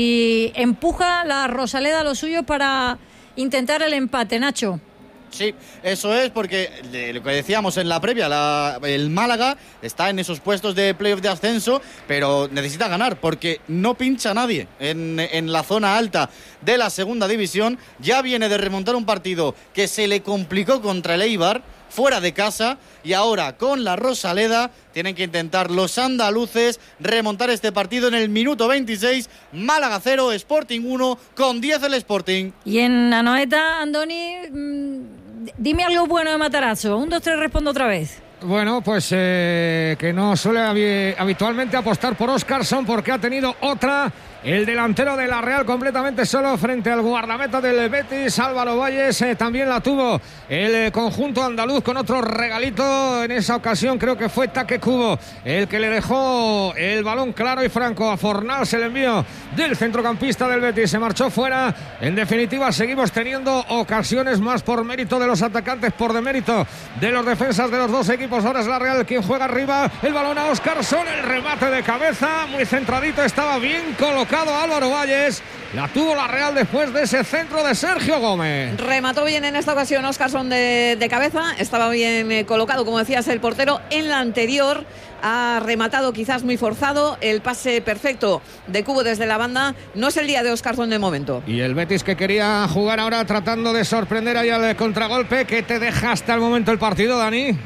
y empuja la Rosaleda a los suyos para intentar el empate, Nacho. Sí, eso es, porque de lo que decíamos en la previa, la, el Málaga está en esos puestos de playoff de ascenso, pero necesita ganar porque no pincha nadie en, en la zona alta de la segunda división. Ya viene de remontar un partido que se le complicó contra el Eibar fuera de casa, y ahora con la Rosaleda tienen que intentar los andaluces remontar este partido en el minuto veintiséis. Málaga cero, Sporting uno, con diez el Sporting. Y en Anoeta, Andoni, mmm, dime algo bueno de Matarazzo. Un, dos, tres, respondo otra vez. Bueno, pues eh, que no suele habitualmente apostar por Óscarson, porque ha tenido otra. El delantero de la Real completamente solo frente al guardameta del Betis, Álvaro Valles. Eh, también la tuvo el eh, conjunto andaluz con otro regalito. En esa ocasión creo que fue Taque Cubo el que le dejó el balón claro y franco a Fornals. El envío del centrocampista del Betis se marchó fuera. En definitiva, seguimos teniendo ocasiones más por mérito de los atacantes, por demérito de los defensas de los dos equipos. Ahora es la Real quien juega arriba. El balón a Óscarson, el remate de cabeza, muy centradito, estaba bien colocado Álvaro Valles. La tuvo la Real después de ese centro de Sergio Gómez. Remató bien en esta ocasión Óscarson de, de cabeza. Estaba bien eh, colocado, como decías, el portero. En la anterior ha rematado quizás muy forzado. El pase perfecto de Cubo desde la banda. No es el día de Óscarson de momento. Y el Betis, que quería jugar ahora tratando de sorprender ahí al contragolpe. ¿Qué te deja hasta el momento el partido, Dani?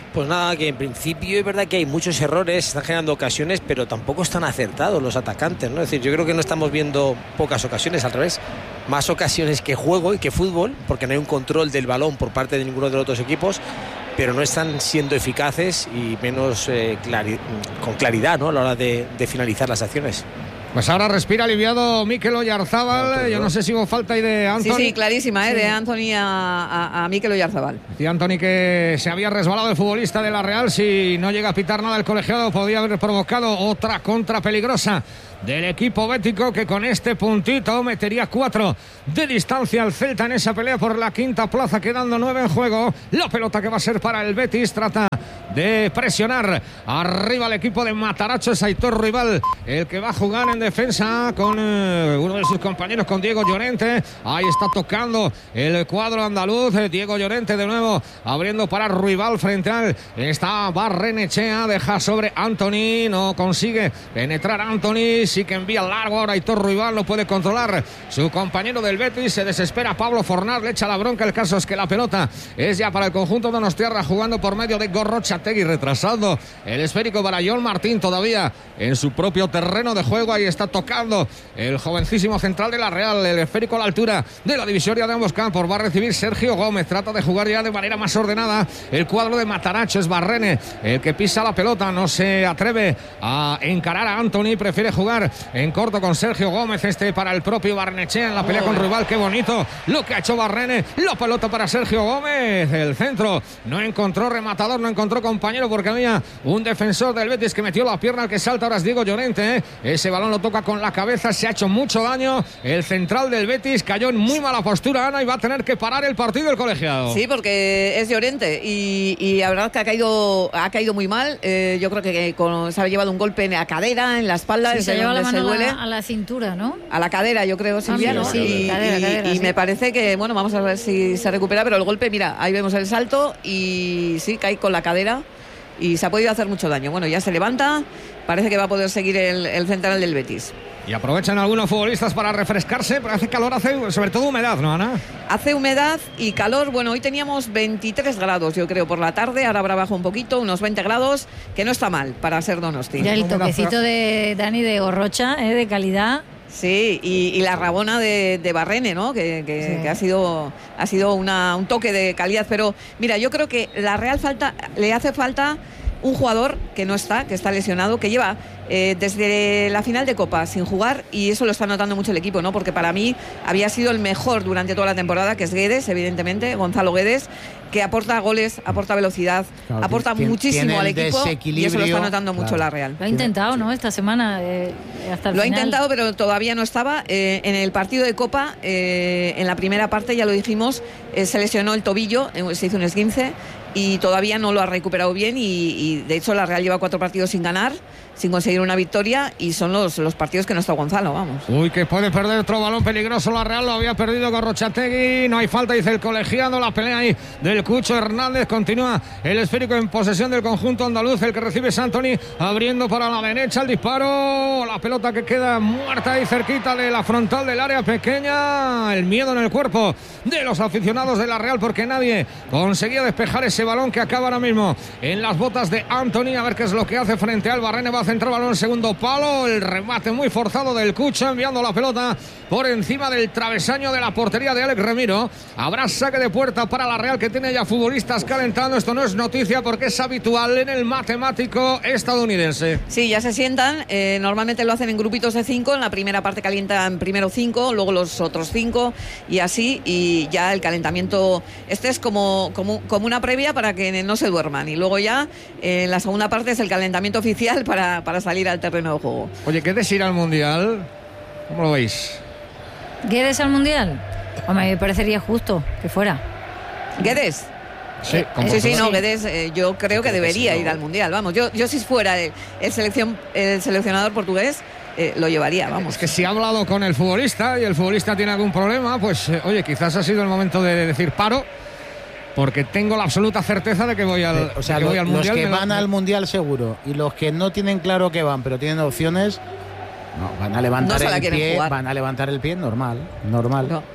Pues nada, que en principio es verdad que hay muchos errores, están generando ocasiones, pero tampoco están acertados los atacantes, ¿no? Es decir, yo creo que no estamos viendo pocas ocasiones, al revés, más ocasiones que juego y que fútbol, porque no hay un control del balón por parte de ninguno de los otros equipos, pero no están siendo eficaces y menos eh, clari- con claridad, ¿no? A la hora de, de finalizar las acciones. Pues ahora respira aliviado Mikel Oyarzábal. Yo no sé si hubo falta ahí de Anthony. Sí, sí, clarísima, ¿eh? Sí. De Anthony a, a, a Mikel Oyarzábal. Y Anthony, que se había resbalado el futbolista de la Real, si no llega a pitar nada el colegiado, podía haber provocado otra contra peligrosa del equipo bético, que con este puntito metería cuatro de distancia al Celta en esa pelea por la quinta plaza, quedando nueve en juego. La pelota que va a ser para el Betis, trata de presionar arriba el equipo de Mataracho. Es Aitor Ruibal el que va a jugar en defensa con eh, uno de sus compañeros, con Diego Llorente. Ahí está tocando el cuadro andaluz. eh, Diego Llorente de nuevo abriendo para Ruibal frente al está Barrenechea, deja sobre Anthony, no consigue penetrar Anthony, sí que envía largo ahora Aitor Ruibal, no puede controlar su compañero del Betis, se desespera Pablo Fornal, le echa la bronca. El caso es que la pelota es ya para el conjunto de Donostiarra, jugando por medio de Gorrochategui, retrasando el esférico para John Martín, todavía en su propio terreno de juego. Ahí está tocando el jovencísimo central de la Real, el esférico a la altura de la divisoria de ambos campos. Va a recibir Sergio Gómez, trata de jugar ya de manera más ordenada el cuadro de Mataracho. Es Barrene el que pisa la pelota, no se atreve a encarar a Anthony, prefiere jugar en corto con Sergio Gómez. Este para el propio Barnechea en la pelea con Ruibal. Qué bonito lo que ha hecho Barrene, la pelota para Sergio Gómez, el centro no encontró rematador, no encontró compañero, porque había un defensor del Betis que metió la pierna. El que salta ahora es Diego Llorente, ¿eh? Ese balón lo toca con la cabeza, se ha hecho mucho daño el central del Betis, cayó en muy mala postura, Ana, y va a tener que parar el partido el colegiado. Sí, porque es Llorente y, y la verdad que ha caído ha caído muy mal. Eh, yo creo que, que con, se ha llevado un golpe en la cadera, en la espalda, Sí, se lleva la se mano duele. A, la, a la cintura, ¿no? A la cadera, yo creo, Silvia, ¿no? sí, y, cadera, y- cadera, y sí. me parece que, bueno, vamos a ver si se recupera, pero el golpe, mira, ahí vemos el salto y sí, cae con la cadera y se ha podido hacer mucho daño. Bueno, ya se levanta, parece que va a poder seguir el, el central del Betis. Y aprovechan algunos futbolistas para refrescarse, pero hace calor, hace sobre todo humedad, ¿no, Ana? Hace humedad y calor. Bueno, hoy teníamos veintitrés grados, yo creo, por la tarde. Ahora habrá bajado un poquito, unos veinte grados, que no está mal para ser Donosti. Ya el toquecito de Dani de Gorrocha, ¿eh? De calidad. Sí, y, y la rabona de, de Barrene, ¿no? Que, que, Sí. que ha sido, ha sido una, un toque de calidad. Pero mira, yo creo que la Real falta, le hace falta un jugador que no está, que está lesionado, que lleva eh, desde la final de Copa sin jugar, y eso lo está notando mucho el equipo, ¿no? Porque para mí había sido el mejor durante toda la temporada, que es Guedes, evidentemente, Gonzalo Guedes, que aporta goles, aporta velocidad, Claro, aporta tiene- muchísimo tiene al el equipo, y eso lo desequilibrio, está notando mucho claro. la Real. Lo ha intentado, ¿no? Esta semana, eh, hasta el Lo ha final. intentado, pero todavía no estaba. Eh, en el partido de Copa, eh, en la primera parte, ya lo dijimos, eh, se lesionó el tobillo, eh, se hizo un esguince y todavía no lo ha recuperado bien. Y, y, de hecho, la Real lleva cuatro partidos sin ganar, sin conseguir una victoria, y son los, los partidos que no está Gonzalo, vamos. Uy, que puede perder otro balón peligroso la Real, lo había perdido Gorrochategui, no hay falta, dice el colegiado. La pelea ahí del Cucho Hernández, continúa el esférico en posesión del conjunto andaluz, el que recibe es Anthony, abriendo para la derecha, el disparo, la pelota que queda muerta ahí cerquita de la frontal del área pequeña. El miedo en el cuerpo de los aficionados de la Real, porque nadie conseguía despejar ese balón que acaba ahora mismo en las botas de Anthony. A ver qué es lo que hace frente al Barrene. Va a centrar balón en segundo palo, el remate muy forzado del Cucho, enviando la pelota por encima del travesaño de la portería de Alex Remiro. Habrá saque de puerta para la Real, que tiene ya futbolistas calentando. Esto no es noticia porque es habitual en el matemático estadounidense. Sí, ya se sientan. Eh, normalmente lo hacen en grupitos de cinco. En la primera parte calientan primero cinco, luego los otros cinco, y así. Y ya el calentamiento, este es como, como, como una previa para que no se duerman. Y luego ya eh, en la segunda parte es el calentamiento oficial para, para salir al terreno de juego. Oye, ¿qué es ir al Mundial? ¿Cómo lo veis? ¿Quieres al Mundial? Hombre, me parecería justo que fuera. Guedes. Sí, como Sí, sí, no, Sí. Guedes, eh, yo creo que debería ir al Mundial. Vamos, yo, yo si fuera el, el, selección, el seleccionador portugués, eh, lo llevaría, vamos. Es que si ha hablado con el futbolista y el futbolista tiene algún problema, pues eh, oye, quizás ha sido el momento de decir paro, porque tengo la absoluta certeza de que voy al, Eh, o sea, de que lo- voy al los Mundial. que me lo- van al Mundial seguro y los que no tienen claro que van, pero tienen opciones, no, van a levantar No se la el quieren pie, jugar. van a levantar el pie normal, normal. No.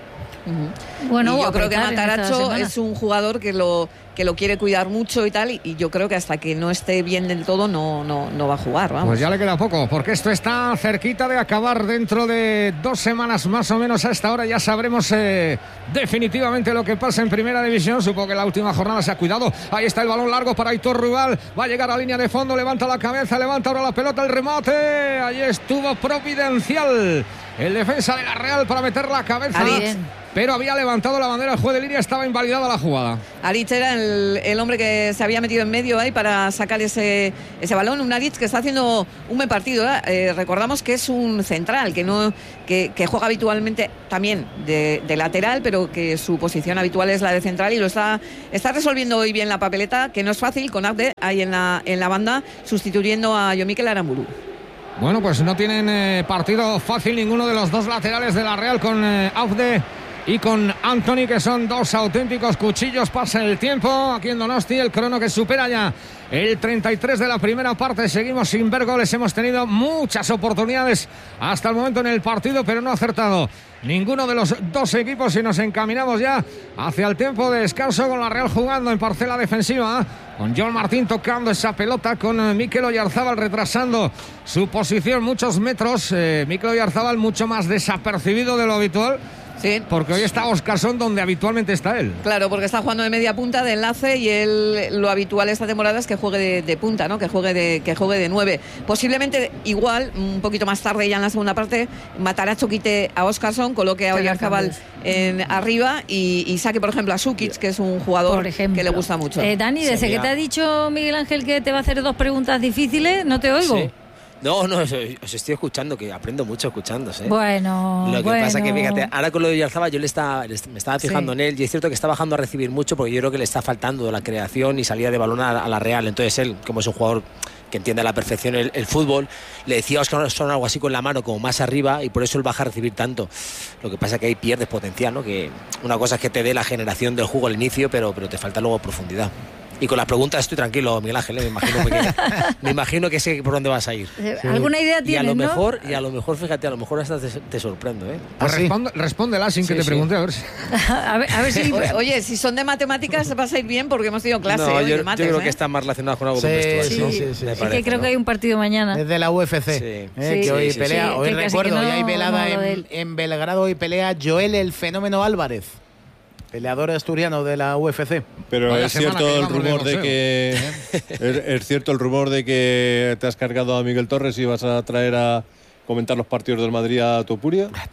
Uh-huh. Bueno, y yo creo que apretar en estas Matarazzo semanas. es un jugador que lo que lo quiere cuidar mucho y tal, y, y yo creo que hasta que no esté bien del todo no, no, no va a jugar, vamos. Pues ya le queda poco, porque esto está cerquita de acabar. Dentro de dos semanas más o menos a esta hora ya sabremos eh, definitivamente lo que pasa en Primera División. Supongo que la última jornada se ha cuidado. Ahí está el balón largo para Aitor Ruibal, va a llegar a línea de fondo, levanta la cabeza, levanta ahora la pelota, el remate, ahí estuvo providencial el defensa de la Real para meter la cabeza. Aritz. Pero había levantado la bandera el juez de línea, estaba invalidada la jugada. Aritz era el, el hombre que se había metido en medio ahí para sacar ese, ese balón. Un Aritz que está haciendo un buen partido. ¿eh? Eh, recordamos que es un central, que no que, que juega habitualmente también de, de lateral, pero que su posición habitual es la de central y lo está, está resolviendo hoy bien la papeleta, que no es fácil, con Abde ahí en la, en la banda, sustituyendo a Yomikel Aramburu. Bueno, pues no tienen eh, partido fácil ninguno de los dos laterales de la Real, con eh, Abde y con Anthony, que son dos auténticos cuchillos. Pasa el tiempo aquí en Donosti, el crono que supera ya el treinta y tres de la primera parte. Seguimos sin ver goles, hemos tenido muchas oportunidades hasta el momento en el partido, pero no ha acertado ninguno de los dos equipos y nos encaminamos ya hacia el tiempo de descanso, con la Real jugando en parcela defensiva, con Joan Martín tocando esa pelota, con Mikel Oyarzábal retrasando su posición muchos metros. eh, Mikel Oyarzábal mucho más desapercibido de lo habitual. Sí. Porque hoy está Óscarsson donde habitualmente está él. Claro, porque está jugando de media punta, de enlace, y él lo habitual esta temporada es que juegue de, de punta, ¿no? Que juegue de que juegue de nueve. Posiblemente igual, un poquito más tarde ya en la segunda parte, Matarazzo quite a Óscarsson, coloque a Oyarzábal en arriba y, y saque, por ejemplo, a Sukic, que es un jugador Por ejemplo. que le gusta mucho. Eh, Dani, desde Sería- que te ha dicho Miguel Ángel que te va a hacer dos preguntas difíciles, no te oigo. Sí. No, no, os, os estoy escuchando, que aprendo mucho escuchándose. Bueno, Lo que bueno. pasa que, fíjate, ahora con lo de Oyarzábal yo le estaba, le est- me estaba fijando Sí. en él, y es cierto que está bajando a recibir mucho, porque yo creo que le está faltando la creación y salida de balón a, a la Real. Entonces él, como es un jugador que entiende a la perfección el, el fútbol, le decía a Óscar son algo así con la mano, como más arriba, y por eso él baja a recibir tanto. Lo que pasa que ahí pierdes potencial, ¿no? Que una cosa es que te dé la generación del juego al inicio, pero, pero te falta luego profundidad. Y con las preguntas estoy tranquilo, Miguel Ángel, ¿eh? me imagino que, me imagino que sé por dónde vas a ir. Eh, ¿Alguna idea Y a tienes, lo no? mejor, y a lo mejor, fíjate, a lo mejor hasta te, te sorprendo, ¿eh? Pues ¿Ah, sí? responde- respóndela sin que Sí, te sí. pregunte, a ver si... a, ver, a ver si... O- Oye, si son de matemáticas vas a ir bien porque hemos tenido clase no, hoy yo, de yo mates, creo ¿eh? que está más relacionado con algo Sí, de vestuario, sí, ¿no? sí, sí. Me Es que Es que parece, creo ¿no? que hay un partido mañana. Desde la U F C, Sí. eh, Sí, que hoy sí, pelea, sí. hoy Que casi recuerdo, que no hoy hay velada hablo de en, él. en Belgrado, hoy pelea Joel el Fenómeno Álvarez, peleador asturiano de la U F C. Pero Vaya es semana cierto que el llevamos de rumor de boxeo. que es, es cierto el rumor de que te has cargado a Miguel Torres y vas a traer a comentar los partidos del Madrid a Topuria. ¿A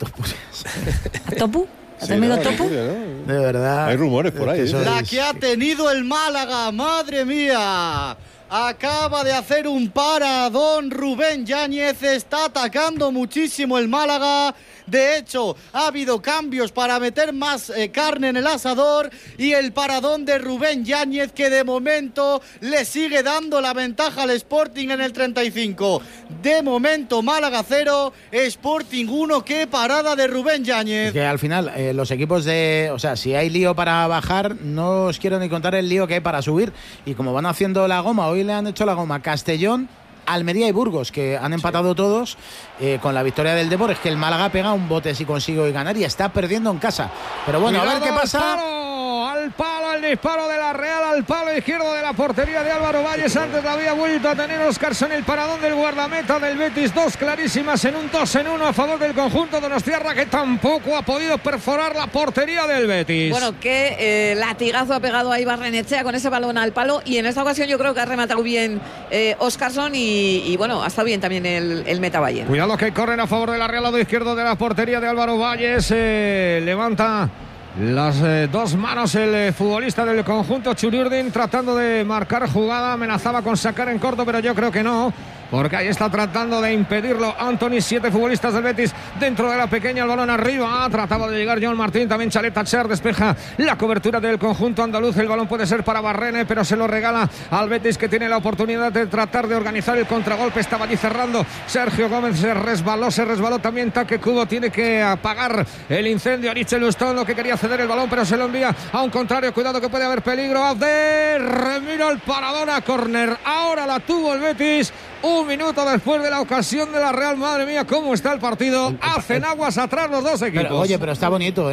Topu? ¿A tu Sí, amigo ¿no? Topu? Topuria, ¿no? De verdad. Hay rumores por Es ahí, que ¿eh? sois- La que ha tenido el Málaga, madre mía. Acaba de hacer un paradón Rubén Yáñez, está atacando muchísimo el Málaga. De hecho, ha habido cambios para meter más eh, carne en el asador y el paradón de Rubén Yáñez, que de momento le sigue dando la ventaja al Sporting en el treinta y cinco. De momento Málaga cero, Sporting uno. Qué parada de Rubén Es Yáñez. que al final eh, los equipos de... O sea, si hay lío para bajar, no os quiero ni contar el lío que hay para subir. Y como van haciendo la goma, hoy le han hecho la goma Castellón, Almería y Burgos, que han empatado todos eh, con la victoria del Depor. Es que el Málaga pega un bote si consigue hoy ganar y está perdiendo en casa. Pero bueno, a ver Cuidado qué al pasa. palo, al palo, el disparo de la Real, al palo izquierdo de la portería de Álvaro Valles. Antes la había vuelto a tener Óscarsson, el paradón del guardameta del Betis. Dos clarísimas en un dos en uno a favor del conjunto donostiarra, que tampoco ha podido perforar la portería del Betis. Bueno, qué eh, latigazo ha pegado ahí Barrenechea con ese balón al palo, y en esta ocasión yo creo que ha rematado bien eh, Óscarsson y, y bueno, ha estado bien también el, el Meta Valle. Cuidado que corren a favor de la Real, lado izquierdo de la portería de Álvaro Valles. Eh, levanta las eh, dos manos el eh, futbolista del conjunto Churiurdin, tratando de marcar jugada. Amenazaba con sacar en corto, pero yo creo que no, porque ahí está tratando de impedirlo Anthony. Siete futbolistas del Betis dentro de la pequeña, el balón arriba. Trataba de llegar Joan Martín, también Chalet Tacher despeja la cobertura del conjunto andaluz. El balón puede ser para Barrene, pero se lo regala al Betis, que tiene la oportunidad de tratar de organizar el contragolpe. Estaba allí cerrando Sergio Gómez, se resbaló, se resbaló también Taque Cubo. Tiene que apagar el incendio Ariche Lustón, lo que quería ceder el balón, pero se lo envía a un contrario. Cuidado que puede haber peligro. Abde remira el paradón a córner. Ahora la tuvo el Betis. Un minuto después de la ocasión de la Real. Madre mía, cómo está el partido. Hacen aguas atrás los dos equipos. Pero, oye, pero está bonito, ¿eh?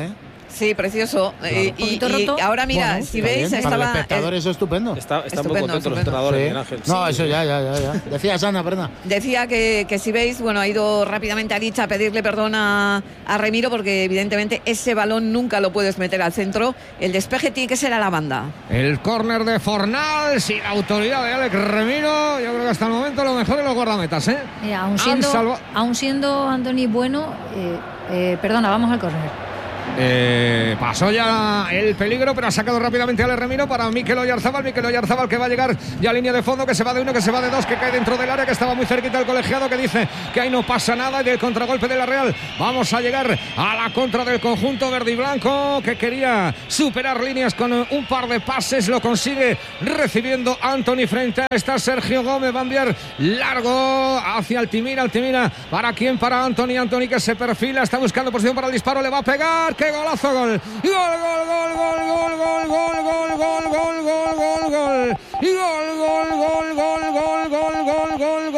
Sí, precioso. Claro. Eh, y, y ahora mira, Bueno, si está veis, bien, estaba... para el espectador eso es estupendo. Está, están Estupendo, muy contentos los estupendo. entrenadores, Sí. Miguel Ángel. No, Sí. eso ya, ya, ya, ya. Decías, Ana, perdona. Decía que, que si veis, bueno, ha ido rápidamente a Dicha a pedirle perdón a, a Remiro porque evidentemente ese balón nunca lo puedes meter al centro. El despeje tiene que ser a la banda. El córner de Fornal sin autoridad de Alex Remiro. Yo creo que hasta el momento lo mejor de los guardametas, ¿eh? Mira, aún Han siendo, salva- aún siendo Anthony bueno, eh, eh, perdona, vamos al córner. Eh, pasó ya el peligro, pero ha sacado rápidamente a Remiro para Mikel Oyarzábal. Mikel Oyarzábal que va a llegar ya a línea de fondo, que se va de uno, que se va de dos, que cae dentro del área, que estaba muy cerquita el colegiado, que dice que ahí no pasa nada. Y del contragolpe de la Real vamos a llegar a la contra del conjunto verde y blanco, que quería superar líneas con un par de pases. Lo consigue recibiendo Anthony frente a esta Sergio Gómez. Va a enviar largo hacia Altimira. Altimira para quién, para Anthony. Anthony que se perfila, está buscando posición para el disparo, le va a pegar. ¡Qué golazo! Gol. Gol, gol, gol, gol, gol, gol, gol, gol, gol, gol, gol, gol, gol. Y gol, gol, gol, gol, gol, gol, gol, gol,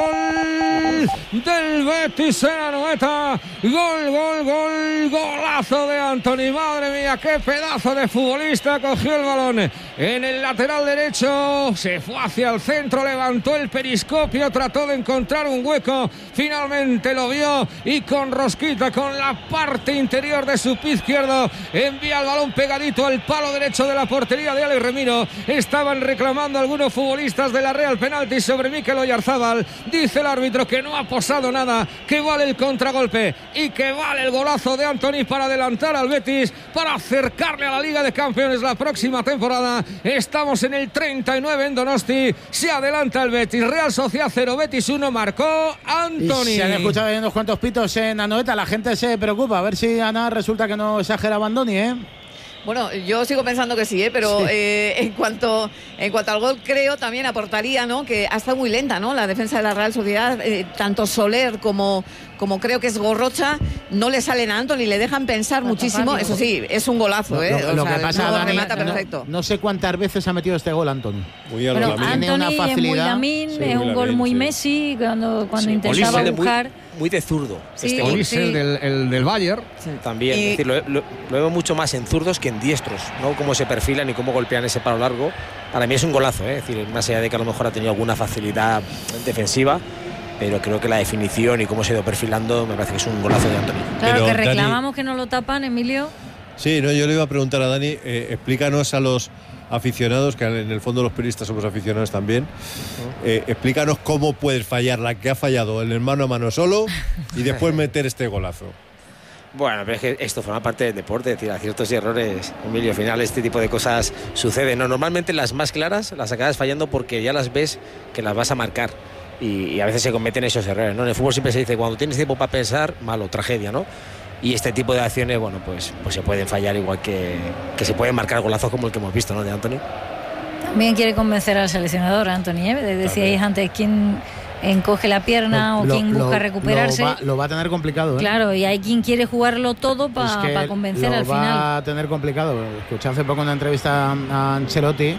gol del Betis en Anoeta. Gol, gol, gol, golazo de Anthony. Madre mía, qué pedazo de futbolista. Cogió el balón en el lateral derecho, se fue hacia el centro, levantó el periscopio, trató de encontrar un hueco, finalmente lo vio y con rosquita, con la parte interior de su pie izquierdo, envía el balón pegadito al palo derecho de la portería de Alex Remiro. Estaban reclamando algunos futbolistas de la Real penalti sobre Mikel Oyarzábal. Dice el árbitro que no ha posado nada, que vale el contragolpe y que vale el golazo de Anthony para adelantar al Betis, para acercarle a la Liga de Campeones la próxima temporada. Estamos en el treinta y nueve en Donosti, se adelanta el Betis. Real Sociedad cero, Betis uno, marcó Anthony. Y se han escuchado ahí unos cuantos pitos en Anoeta, la gente se preocupa, a ver si Ana resulta que no exagera Bandoni, ¿eh? Bueno, yo sigo pensando que sí, ¿eh? Pero Sí. eh, en cuanto en cuanto al gol, creo también aportaría, ¿no? Que ha estado muy lenta, ¿no? La defensa de la Real Sociedad, eh, tanto Soler como, como creo que es Gorrocha, no le salen a Anthony, le dejan pensar Para muchísimo. taparlo. Eso sí, es un golazo, ¿eh? Lo, lo O sea, que pasa, luego Dani, remata no- perfecto. No, sé cuántas veces ha metido este gol Anthony. Muy a lo Bueno, Lamine. Tiene una Anthony es muy facilidad. Lamine, Sí, es muy un gol Lamine, muy sí. Messi cuando, cuando Sí, intentaba Olise de muy, buscar. muy de zurdo. Sí. Este gol. Olise, el del, el del Bayern. También, Y- es decir, lo, lo- lo veo mucho más en zurdos que en diestros, ¿no? Cómo se perfilan y cómo golpean ese palo largo. Para mí es un golazo, ¿eh? Es decir, más allá de que a lo mejor ha tenido alguna facilidad defensiva, pero creo que la definición y cómo se ha ido perfilando me parece que es un golazo de Anthony. Claro, Pero, que Dani- reclamamos que no lo tapan, Emilio. Sí, no, yo le iba a preguntar a Dani, eh, explícanos a los aficionados, que en el fondo los periodistas somos aficionados también, eh, explícanos cómo puedes fallar la que ha fallado el mano a mano solo y después meter este golazo. Bueno, pero es que esto forma parte del deporte, es decir, aciertos y errores, Emilio, al final este tipo de cosas suceden, ¿no? Normalmente las más claras las acabas fallando porque ya las ves que las vas a marcar y, y a veces se cometen esos errores, ¿no? En el fútbol siempre se dice, cuando tienes tiempo para pensar, malo, tragedia, ¿no? Y este tipo de acciones, bueno, pues, pues se pueden fallar igual que, que se pueden marcar golazos como el que hemos visto, ¿no? De Anthony. También quiere convencer al seleccionador, Anthony, ¿eh? Decíais antes quién encoge la pierna o Lo- quién busca lo- recuperarse. Lo va, lo va a tener complicado, ¿eh? Claro, y hay quien quiere jugarlo todo Es para que convencer lo al va final. a tener complicado. Escuché hace poco una entrevista a Ancelotti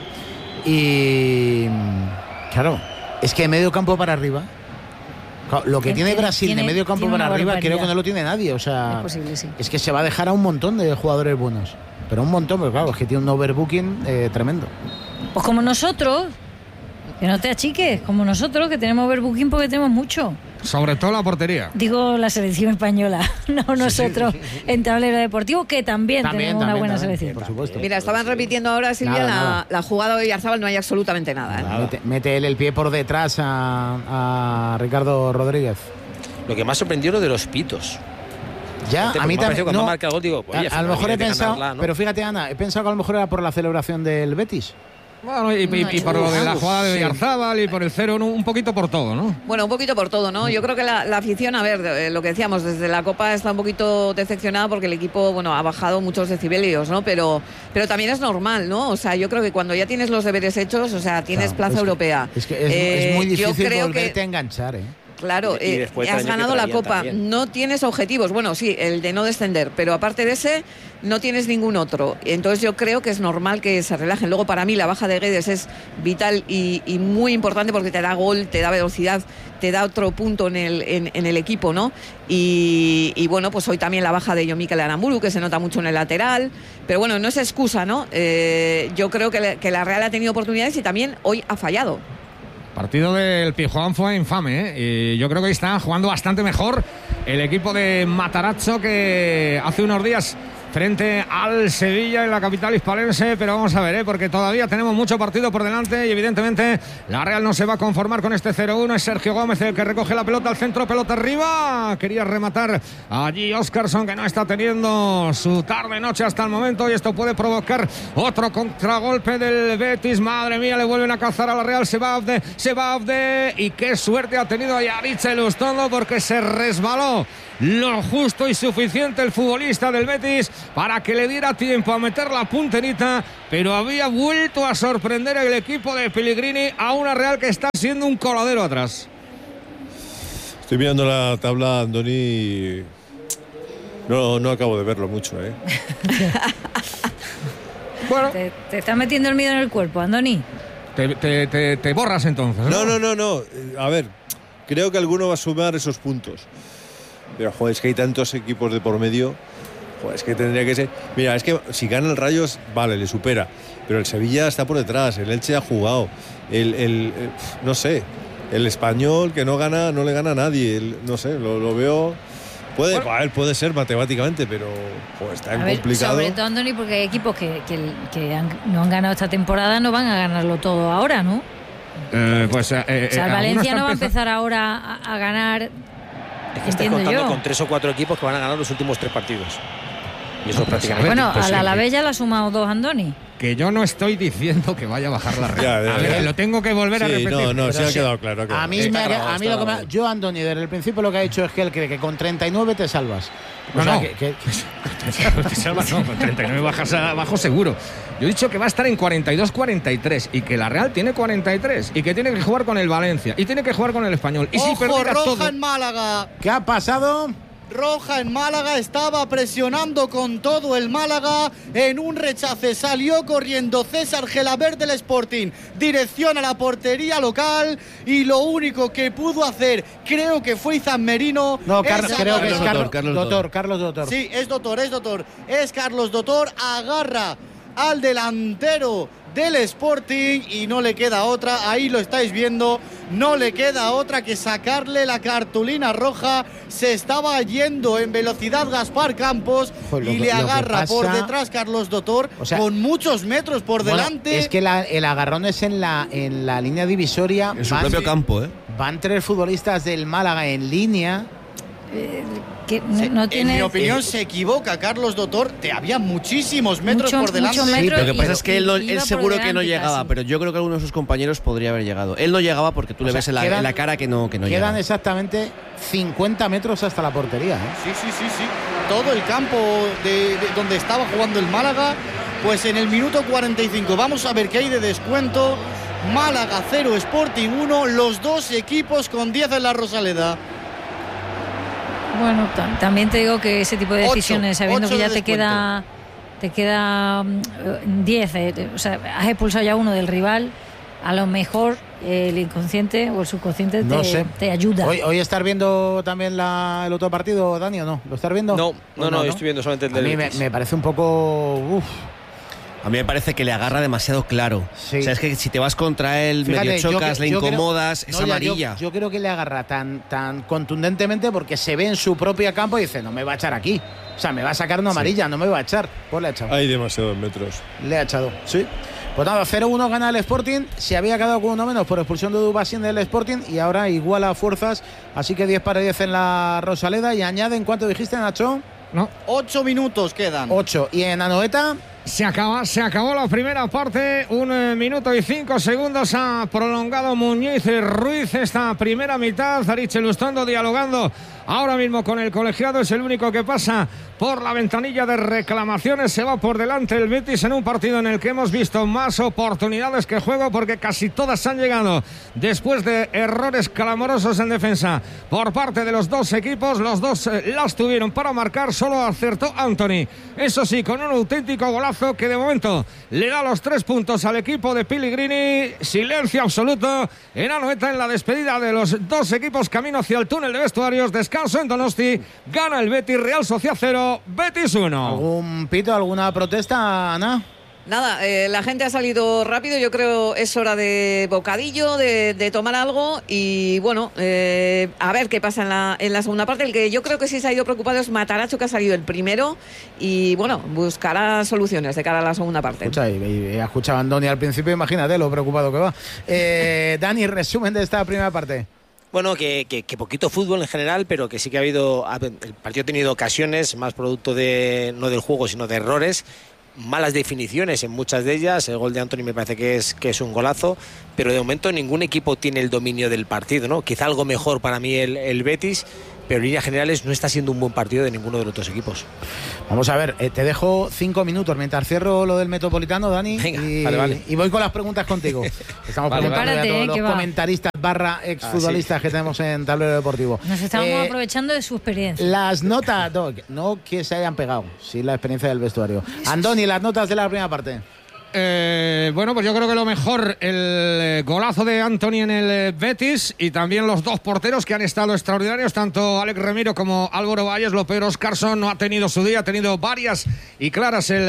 y claro, es que de medio campo para arriba, claro, lo que Tiene- tiene Brasil tiene- de medio campo tiene para una arriba creo barbaridad. que no lo tiene nadie. O sea, Es posible, sí. es que se va a dejar a un montón de jugadores buenos, pero un montón, pero claro, es que tiene un overbooking eh, tremendo. Pues como nosotros, que no te achiques, como nosotros, que tenemos overbooking porque tenemos mucho. Sobre todo la portería. Digo la selección española, no nosotros en tablero deportivo, que también, También, tenemos una también, buena también, selección. por supuesto. Mira, estaban repitiendo ahora, Silvia, Nada, la, nada. la jugada de Oyarzábal, no hay absolutamente nada, ¿eh? Mete, mete él el pie por detrás a, a Ricardo Rodríguez. Lo que más sorprendió es lo de los pitos. Ya, Fíjate, a porque mí me ha parecido también. cuando no, marca el gol, digo, oye, a, al a final lo mejor he viene de pensado, ganarla, ¿no? pero fíjate, Ana, he pensado que a lo mejor era por la celebración del Betis. Bueno, y, y- y por lo de la jugada de Oyarzábal y por el cero, ¿no? Un poquito por todo, ¿no? Bueno, un poquito por todo, ¿no? Yo creo que la, la afición, a ver, eh, lo que decíamos, desde la Copa está un poquito decepcionada porque el equipo, bueno, ha bajado muchos decibelios, ¿no? Pero, pero también es normal, ¿no? O sea, yo creo que cuando ya tienes los deberes hechos, o sea, tienes Claro, plaza es que- europea. Es que es, Eh, es muy yo difícil creo volverte que- a enganchar, ¿eh? Claro, y, y eh, has ganado la Copa, también. No tienes objetivos, bueno, sí, el de no descender, pero aparte de ese, no tienes ningún otro. Entonces yo creo que es normal que se relajen. Luego para mí la baja de Guedes es vital y, y muy importante porque te da gol, te da velocidad, te da otro punto en el, en, en el equipo, ¿no? Y, y bueno, pues hoy también la baja de Yomikel Aramburu, que se nota mucho en el lateral, pero bueno, no es excusa, ¿no? Eh, yo creo que, le, que la Real ha tenido oportunidades y también hoy ha fallado. Partido del Pizjuán fue infame, ¿eh? Y yo creo que hoy está jugando bastante mejor el equipo de Matarazzo que hace unos días frente al Sevilla en la capital hispalense, pero vamos a ver, ¿eh? Porque todavía tenemos mucho partido por delante y evidentemente la Real no se va a conformar con este cero uno. Es Sergio Gómez el que recoge la pelota al centro, pelota arriba, quería rematar allí Óscarson, que no está teniendo su tarde-noche hasta el momento, y esto puede provocar otro contragolpe del Betis. Madre mía, le vuelven a cazar a la Real. Se va Abde, se va Abde, y qué suerte ha tenido Yaritza Elustondo porque se resbaló lo justo y suficiente el futbolista del Betis para que le diera tiempo a meter la punterita, pero había vuelto a sorprender el equipo de Pellegrini a una Real que está siendo un coladero atrás. Estoy mirando la tabla, Andoni. No, no acabo de verlo mucho, ¿eh? Bueno. Te, te está metiendo el miedo en el cuerpo, Andoni. Te, te, te, te borras entonces, ¿no? No, no, no, no. A ver, creo que alguno va a sumar esos puntos. Pero, joder, es que hay tantos equipos de por medio. Joder, es que tendría que ser... Mira, es que si gana el Rayo, vale, le supera. Pero el Sevilla está por detrás, el Elche ha jugado. El, el, el no sé, el Español que no gana, no le gana a nadie. El, no sé, lo, lo veo... Puede, bueno, a ver, puede ser matemáticamente, pero joder, está a ver, complicado. Sobre todo, Andoni, porque hay equipos que, que, que han, no han ganado esta temporada, no van a ganarlo todo ahora, ¿no? Eh, pues, eh, eh, o sea, el Valencia no va a empezar ahora a, a ganar... Es que estás contando yo. con tres o cuatro equipos que van a ganar los últimos tres partidos. Y eso no, prácticamente. Bueno, pues a la Alavés ya la ha sumado dos, Andoni. Que yo no estoy diciendo que vaya a bajar la Real. Ya, ya, a ver, ya. Lo tengo que volver sí, a repetir. No, no, pero se ha quedado claro. A mí, me, a mí lo que me, yo, Andoni, desde el principio lo que ha dicho es que él cree que con treinta y nueve te salvas. O no, sea, no. Que, que... te salvas, no, con treinta y nueve bajas abajo seguro. Yo he dicho que va a estar en cuarenta y dos cuarenta y tres y que la Real tiene cuarenta y tres y que tiene que jugar con el Valencia y tiene que jugar con el Español. Y ¡ojo, si perdiera roja todo... en Málaga! ¿Qué ha pasado? Roja en Málaga, estaba presionando con todo el Málaga, en un rechace salió corriendo César Gelabert del Sporting, dirección a la portería local, y lo único que pudo hacer, creo que fue Izan Merino. No, Car es creo que es Carlos, Carlos Dotor, Carlos Dotor. Sí, es Dotor, es Dotor, es Carlos Dotor, agarra al delantero del Sporting y no le queda otra, ahí lo estáis viendo, no le queda otra que sacarle la cartulina roja. Se estaba yendo en velocidad Gaspar Campos Joder, y lo, le agarra pasa, por detrás Carlos Dotor, o sea, con muchos metros por bueno, delante. Es que la, el agarrón es en la, en la línea divisoria. En su van, propio campo, ¿eh? Van tres futbolistas del Málaga en línea. Eh, que no, no tiene, en mi opinión eh, se equivoca Carlos Dotor, te había muchísimos metros mucho, por delante. Sí, lo que pasa es que él, no, él seguro que no llegaba, casi. Pero yo creo que alguno de sus compañeros podría haber llegado. Él no llegaba porque tú o le sea, ves en la, quedan, en la cara que no, que no quedan llega. Quedan exactamente cincuenta metros hasta la portería, ¿eh? Sí, sí, sí, sí. Todo el campo de, de donde estaba jugando el Málaga, pues en el minuto cuarenta y cinco. Vamos a ver qué hay de descuento. Málaga cero, Sporting uno, los dos equipos con diez en la Rosaleda. Bueno, también te digo que ese tipo de decisiones, ocho, sabiendo ocho que ya te queda te queda diez, eh, o sea, has expulsado ya uno del rival, a lo mejor eh, el inconsciente o el subconsciente no te, sé. te ayuda. Hoy, hoy estás viendo también la, el otro partido, Dani, ¿o no? ¿Lo estás viendo? No, no, no, no, no estoy viendo solamente el del A mí me, me parece un poco... Uf. A mí me parece que le agarra demasiado claro. Sí. O sea, es que si te vas contra él, Fíjate, medio chocas, yo, le yo incomodas, creo, es no, amarilla. Yo, yo creo que le agarra tan, tan contundentemente porque se ve en su propio campo y dice, no me va a echar aquí. O sea, me va a sacar una amarilla, sí. no me va a echar. Pues le ha echado. Hay demasiados metros. Le ha echado, sí. Pues nada, cero uno gana el Sporting. Se había quedado con uno menos por expulsión de Dubasín del Sporting y ahora iguala fuerzas. Así que diez para diez en la Rosaleda. Y añaden, ¿cuánto dijiste, Nacho? No. Ocho minutos quedan. Ocho. ¿Y en Anoeta? Se acaba, se acabó la primera parte, un eh, minuto y cinco segundos ha prolongado Muñiz y Ruiz esta primera mitad. Arich Elustondo dialogando ahora mismo con el colegiado, es el único que pasa por la ventanilla de reclamaciones. Se va por delante el Betis en un partido en el que hemos visto más oportunidades que juego, porque casi todas han llegado después de errores clamorosos en defensa por parte de los dos equipos. Los dos eh, las tuvieron para marcar, solo acertó Antony, eso sí, con un auténtico golazo que de momento le da los tres puntos al equipo de Pellegrini. Silencio absoluto en Anoeta en la despedida de los dos equipos camino hacia el túnel de vestuarios. Descanso en Donosti, gana el Betis, Real Sociedad cero, Betis uno. ¿Algún pito, alguna protesta, Ana? Nada, eh, la gente ha salido rápido, yo creo es hora de bocadillo, de, de tomar algo y bueno, eh, a ver qué pasa en la, en la segunda parte. El que yo creo que sí se ha ido preocupado es Mataracho, que ha salido el primero y bueno, buscará soluciones de cara a la segunda parte. Escucha, y, y, y ha escuchado a Andoni al principio, imagínate lo preocupado que va. Eh, Dani, resumen de esta primera parte. Bueno, que, que, que poquito fútbol en general, pero que sí que ha habido, el partido ha tenido ocasiones, más producto de no del juego, sino de errores, malas definiciones en muchas de ellas. El gol de Antony me parece que es, que es un golazo, pero de momento ningún equipo tiene el dominio del partido, ¿no? Quizá algo mejor para mí el, el Betis, pero en líneas generales no está siendo un buen partido de ninguno de los otros equipos. Vamos a ver, eh, te dejo cinco minutos mientras cierro lo del Metropolitano, Dani. Venga, y, vale, vale. y voy con las preguntas contigo. Estamos vale, preguntando vale. a todos Eh, los que comentaristas barra exfutbolistas ah, sí. que tenemos en Tablero Deportivo. Nos estamos eh, aprovechando de su experiencia. Las notas, no, no que se hayan pegado, sí la experiencia del vestuario. Andoni, las notas de la primera parte. Eh, bueno, pues yo creo que lo mejor, el golazo de Antony en el Betis y también los dos porteros que han estado extraordinarios, tanto Alex Remiro como Álvaro Valles. Lo peor, Oscarson no ha tenido su día, ha tenido varias y claras el,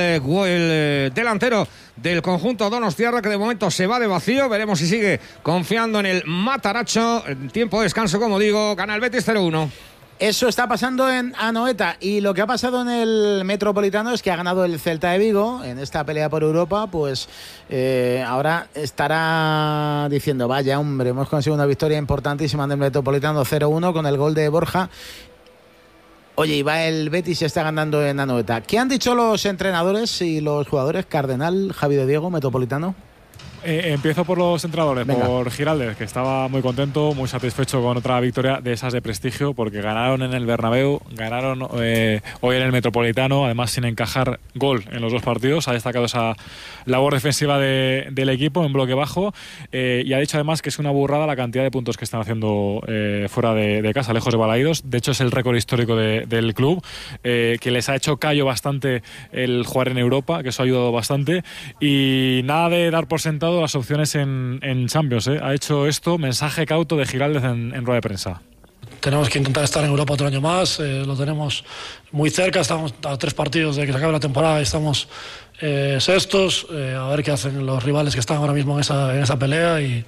el delantero del conjunto donostiarra, que de momento se va de vacío. Veremos si sigue confiando en el Mataracho. En tiempo de descanso, como digo, gana el Betis cero uno. Eso está pasando en Anoeta, y lo que ha pasado en el Metropolitano es que ha ganado el Celta de Vigo en esta pelea por Europa. Pues eh, ahora estará diciendo, vaya hombre, hemos conseguido una victoria importantísima en el Metropolitano cero uno con el gol de Borja. Oye, y va el Betis y está ganando en Anoeta. ¿Qué han dicho los entrenadores y los jugadores? Cardenal, Javi de Diego, Metropolitano. Eh, empiezo por los entrenadores, Venga. por Giraldez, que estaba muy contento, muy satisfecho con otra victoria de esas de prestigio, porque ganaron en el Bernabéu, ganaron eh, hoy en el Metropolitano, además sin encajar gol en los dos partidos. Ha destacado esa labor defensiva de, del equipo en bloque bajo, eh, y ha dicho además que es una burrada la cantidad de puntos que están haciendo eh, fuera de, de casa, lejos de Balaídos. De hecho es el récord histórico de, del club, eh, que les ha hecho callo bastante el jugar en Europa, que eso ha ayudado bastante, y nada de dar por sentado las opciones en, en Champions, ¿eh? Ha hecho esto, mensaje cauto de Giraldez en, en rueda de prensa. Tenemos que intentar estar en Europa otro año más, eh, lo tenemos muy cerca, estamos a tres partidos de que se acabe la temporada, estamos eh, sextos, eh, a ver qué hacen los rivales que están ahora mismo en esa, en esa pelea, y,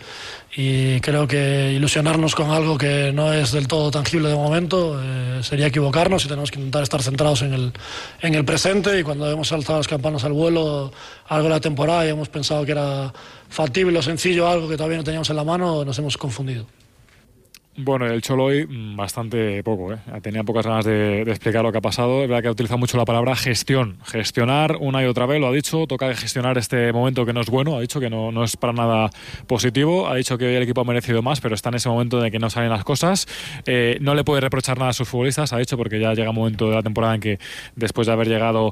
y creo que ilusionarnos con algo que no es del todo tangible de momento eh, sería equivocarnos, y tenemos que intentar estar centrados en el, en el presente. Y cuando hemos alzado las campanas al vuelo algo de la temporada y hemos pensado que era factible o sencillo algo que todavía no teníamos en la mano, nos hemos confundido. Bueno, el Cholo hoy bastante poco, ¿eh? Tenía pocas ganas de, de explicar lo que ha pasado. Es verdad que ha utilizado mucho la palabra gestión. Gestionar una y otra vez, lo ha dicho. Toca de gestionar este momento que no es bueno. Ha dicho que no, no es para nada positivo. Ha dicho que hoy el equipo ha merecido más, pero está en ese momento de que no salen las cosas. Eh, no le puede reprochar nada a sus futbolistas, ha dicho, porque ya llega un momento de la temporada en que, después de haber llegado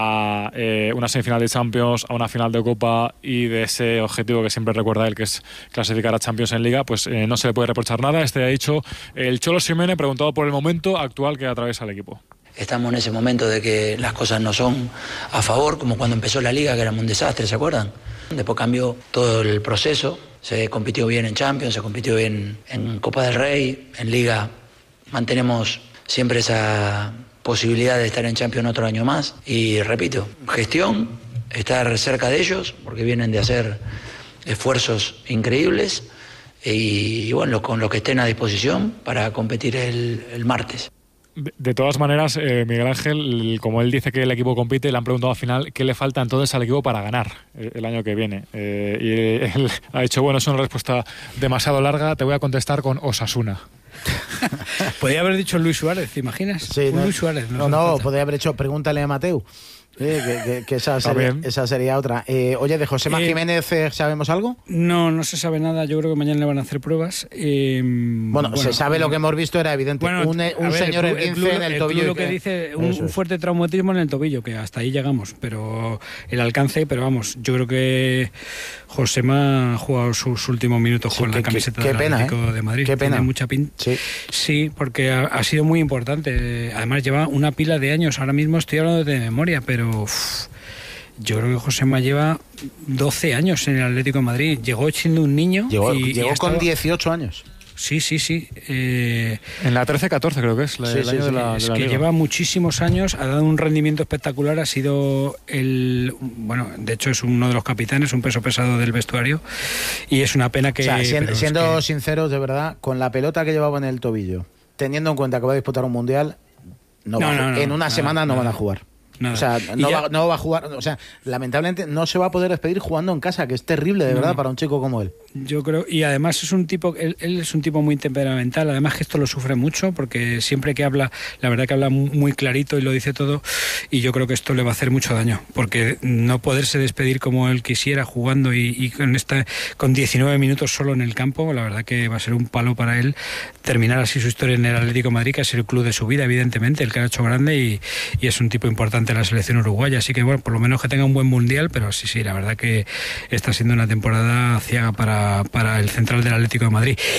a eh, una semifinal de Champions, a una final de Copa y de ese objetivo que siempre recuerda él, que es clasificar a Champions en Liga, pues eh, no se le puede reprochar nada. Este ha dicho el Cholo Simeone, preguntado por el momento actual que atraviesa el equipo. Estamos en ese momento de que las cosas no son a favor, como cuando empezó la Liga, que era un desastre, ¿se acuerdan? Después cambió todo el proceso, se compitió bien en Champions, se compitió bien en Copa del Rey, en Liga mantenemos siempre esa posibilidad de estar en Champions otro año más, y repito, gestión, estar cerca de ellos, porque vienen de hacer esfuerzos increíbles, y, y bueno, con lo que estén a disposición para competir el, el martes. De, de todas maneras, eh, Miguel Ángel, como él dice que el equipo compite, le han preguntado al final qué le falta entonces al equipo para ganar el, el año que viene. Eh, y él ha dicho, bueno, es una respuesta demasiado larga, te voy a contestar con Osasuna. Podría haber dicho Luis Suárez, ¿te imaginas? Sí, Un no, Luis Suárez. No, no, no podría haber hecho, pregúntale a Mateu. que, que, que esa, sería, esa sería otra. Eh, oye, de Josema eh, Jiménez, ¿sabemos algo? No, no se sabe nada. Yo creo que mañana le van a hacer pruebas. Eh, bueno, bueno, se sabe lo que hemos visto, era evidente. Bueno, un un ver, señor el, el en el, el tobillo. Lo que, que dice, un, un fuerte traumatismo en el tobillo, que hasta ahí llegamos. Pero el alcance, pero vamos, yo creo que Josema ha jugado sus últimos minutos sí, con que, la camiseta del Atlético ¿eh? de Madrid. Qué pena. Tiene mucha pinta. Sí. sí, porque ha, ha sido muy importante. Además, lleva una pila de años. Ahora mismo estoy hablando de memoria, pero uff, yo creo que Josema lleva doce años en el Atlético de Madrid. Llegó siendo un niño. Llegó, y, llegó y con dieciocho años. Sí, sí, sí. Eh, en la trece catorce creo que es, la, sí, el sí, año sí, de la Es de la que Liga. lleva muchísimos años, ha dado un rendimiento espectacular, ha sido el... Bueno, de hecho es uno de los capitanes, un peso pesado del vestuario, y es una pena que... O sea, siendo, siendo que... sinceros, de verdad, con la pelota que llevaba en el tobillo, teniendo en cuenta que va a disputar un Mundial, no no, va, no, no, en una nada, semana no nada. van a jugar. Nada. O sea, no ya... va, no va a jugar, o sea, lamentablemente no se va a poder despedir jugando en casa, que es terrible, de no, verdad, no. para un chico como él. Yo creo, y además es un tipo, él, él es un tipo muy temperamental, además que esto lo sufre mucho, porque siempre que habla, la verdad que habla muy clarito y lo dice todo, y yo creo que esto le va a hacer mucho daño, porque no poderse despedir como él quisiera jugando y, y con esta, con diecinueve minutos solo en el campo, la verdad que va a ser un palo para él terminar así su historia en el Atlético de Madrid, que es el club de su vida, evidentemente, el que ha hecho grande, y, y es un tipo importante en la selección uruguaya, así que bueno, por lo menos que tenga un buen mundial, pero sí, sí, la verdad que está siendo una temporada ciega para, para el central del Atlético de Madrid.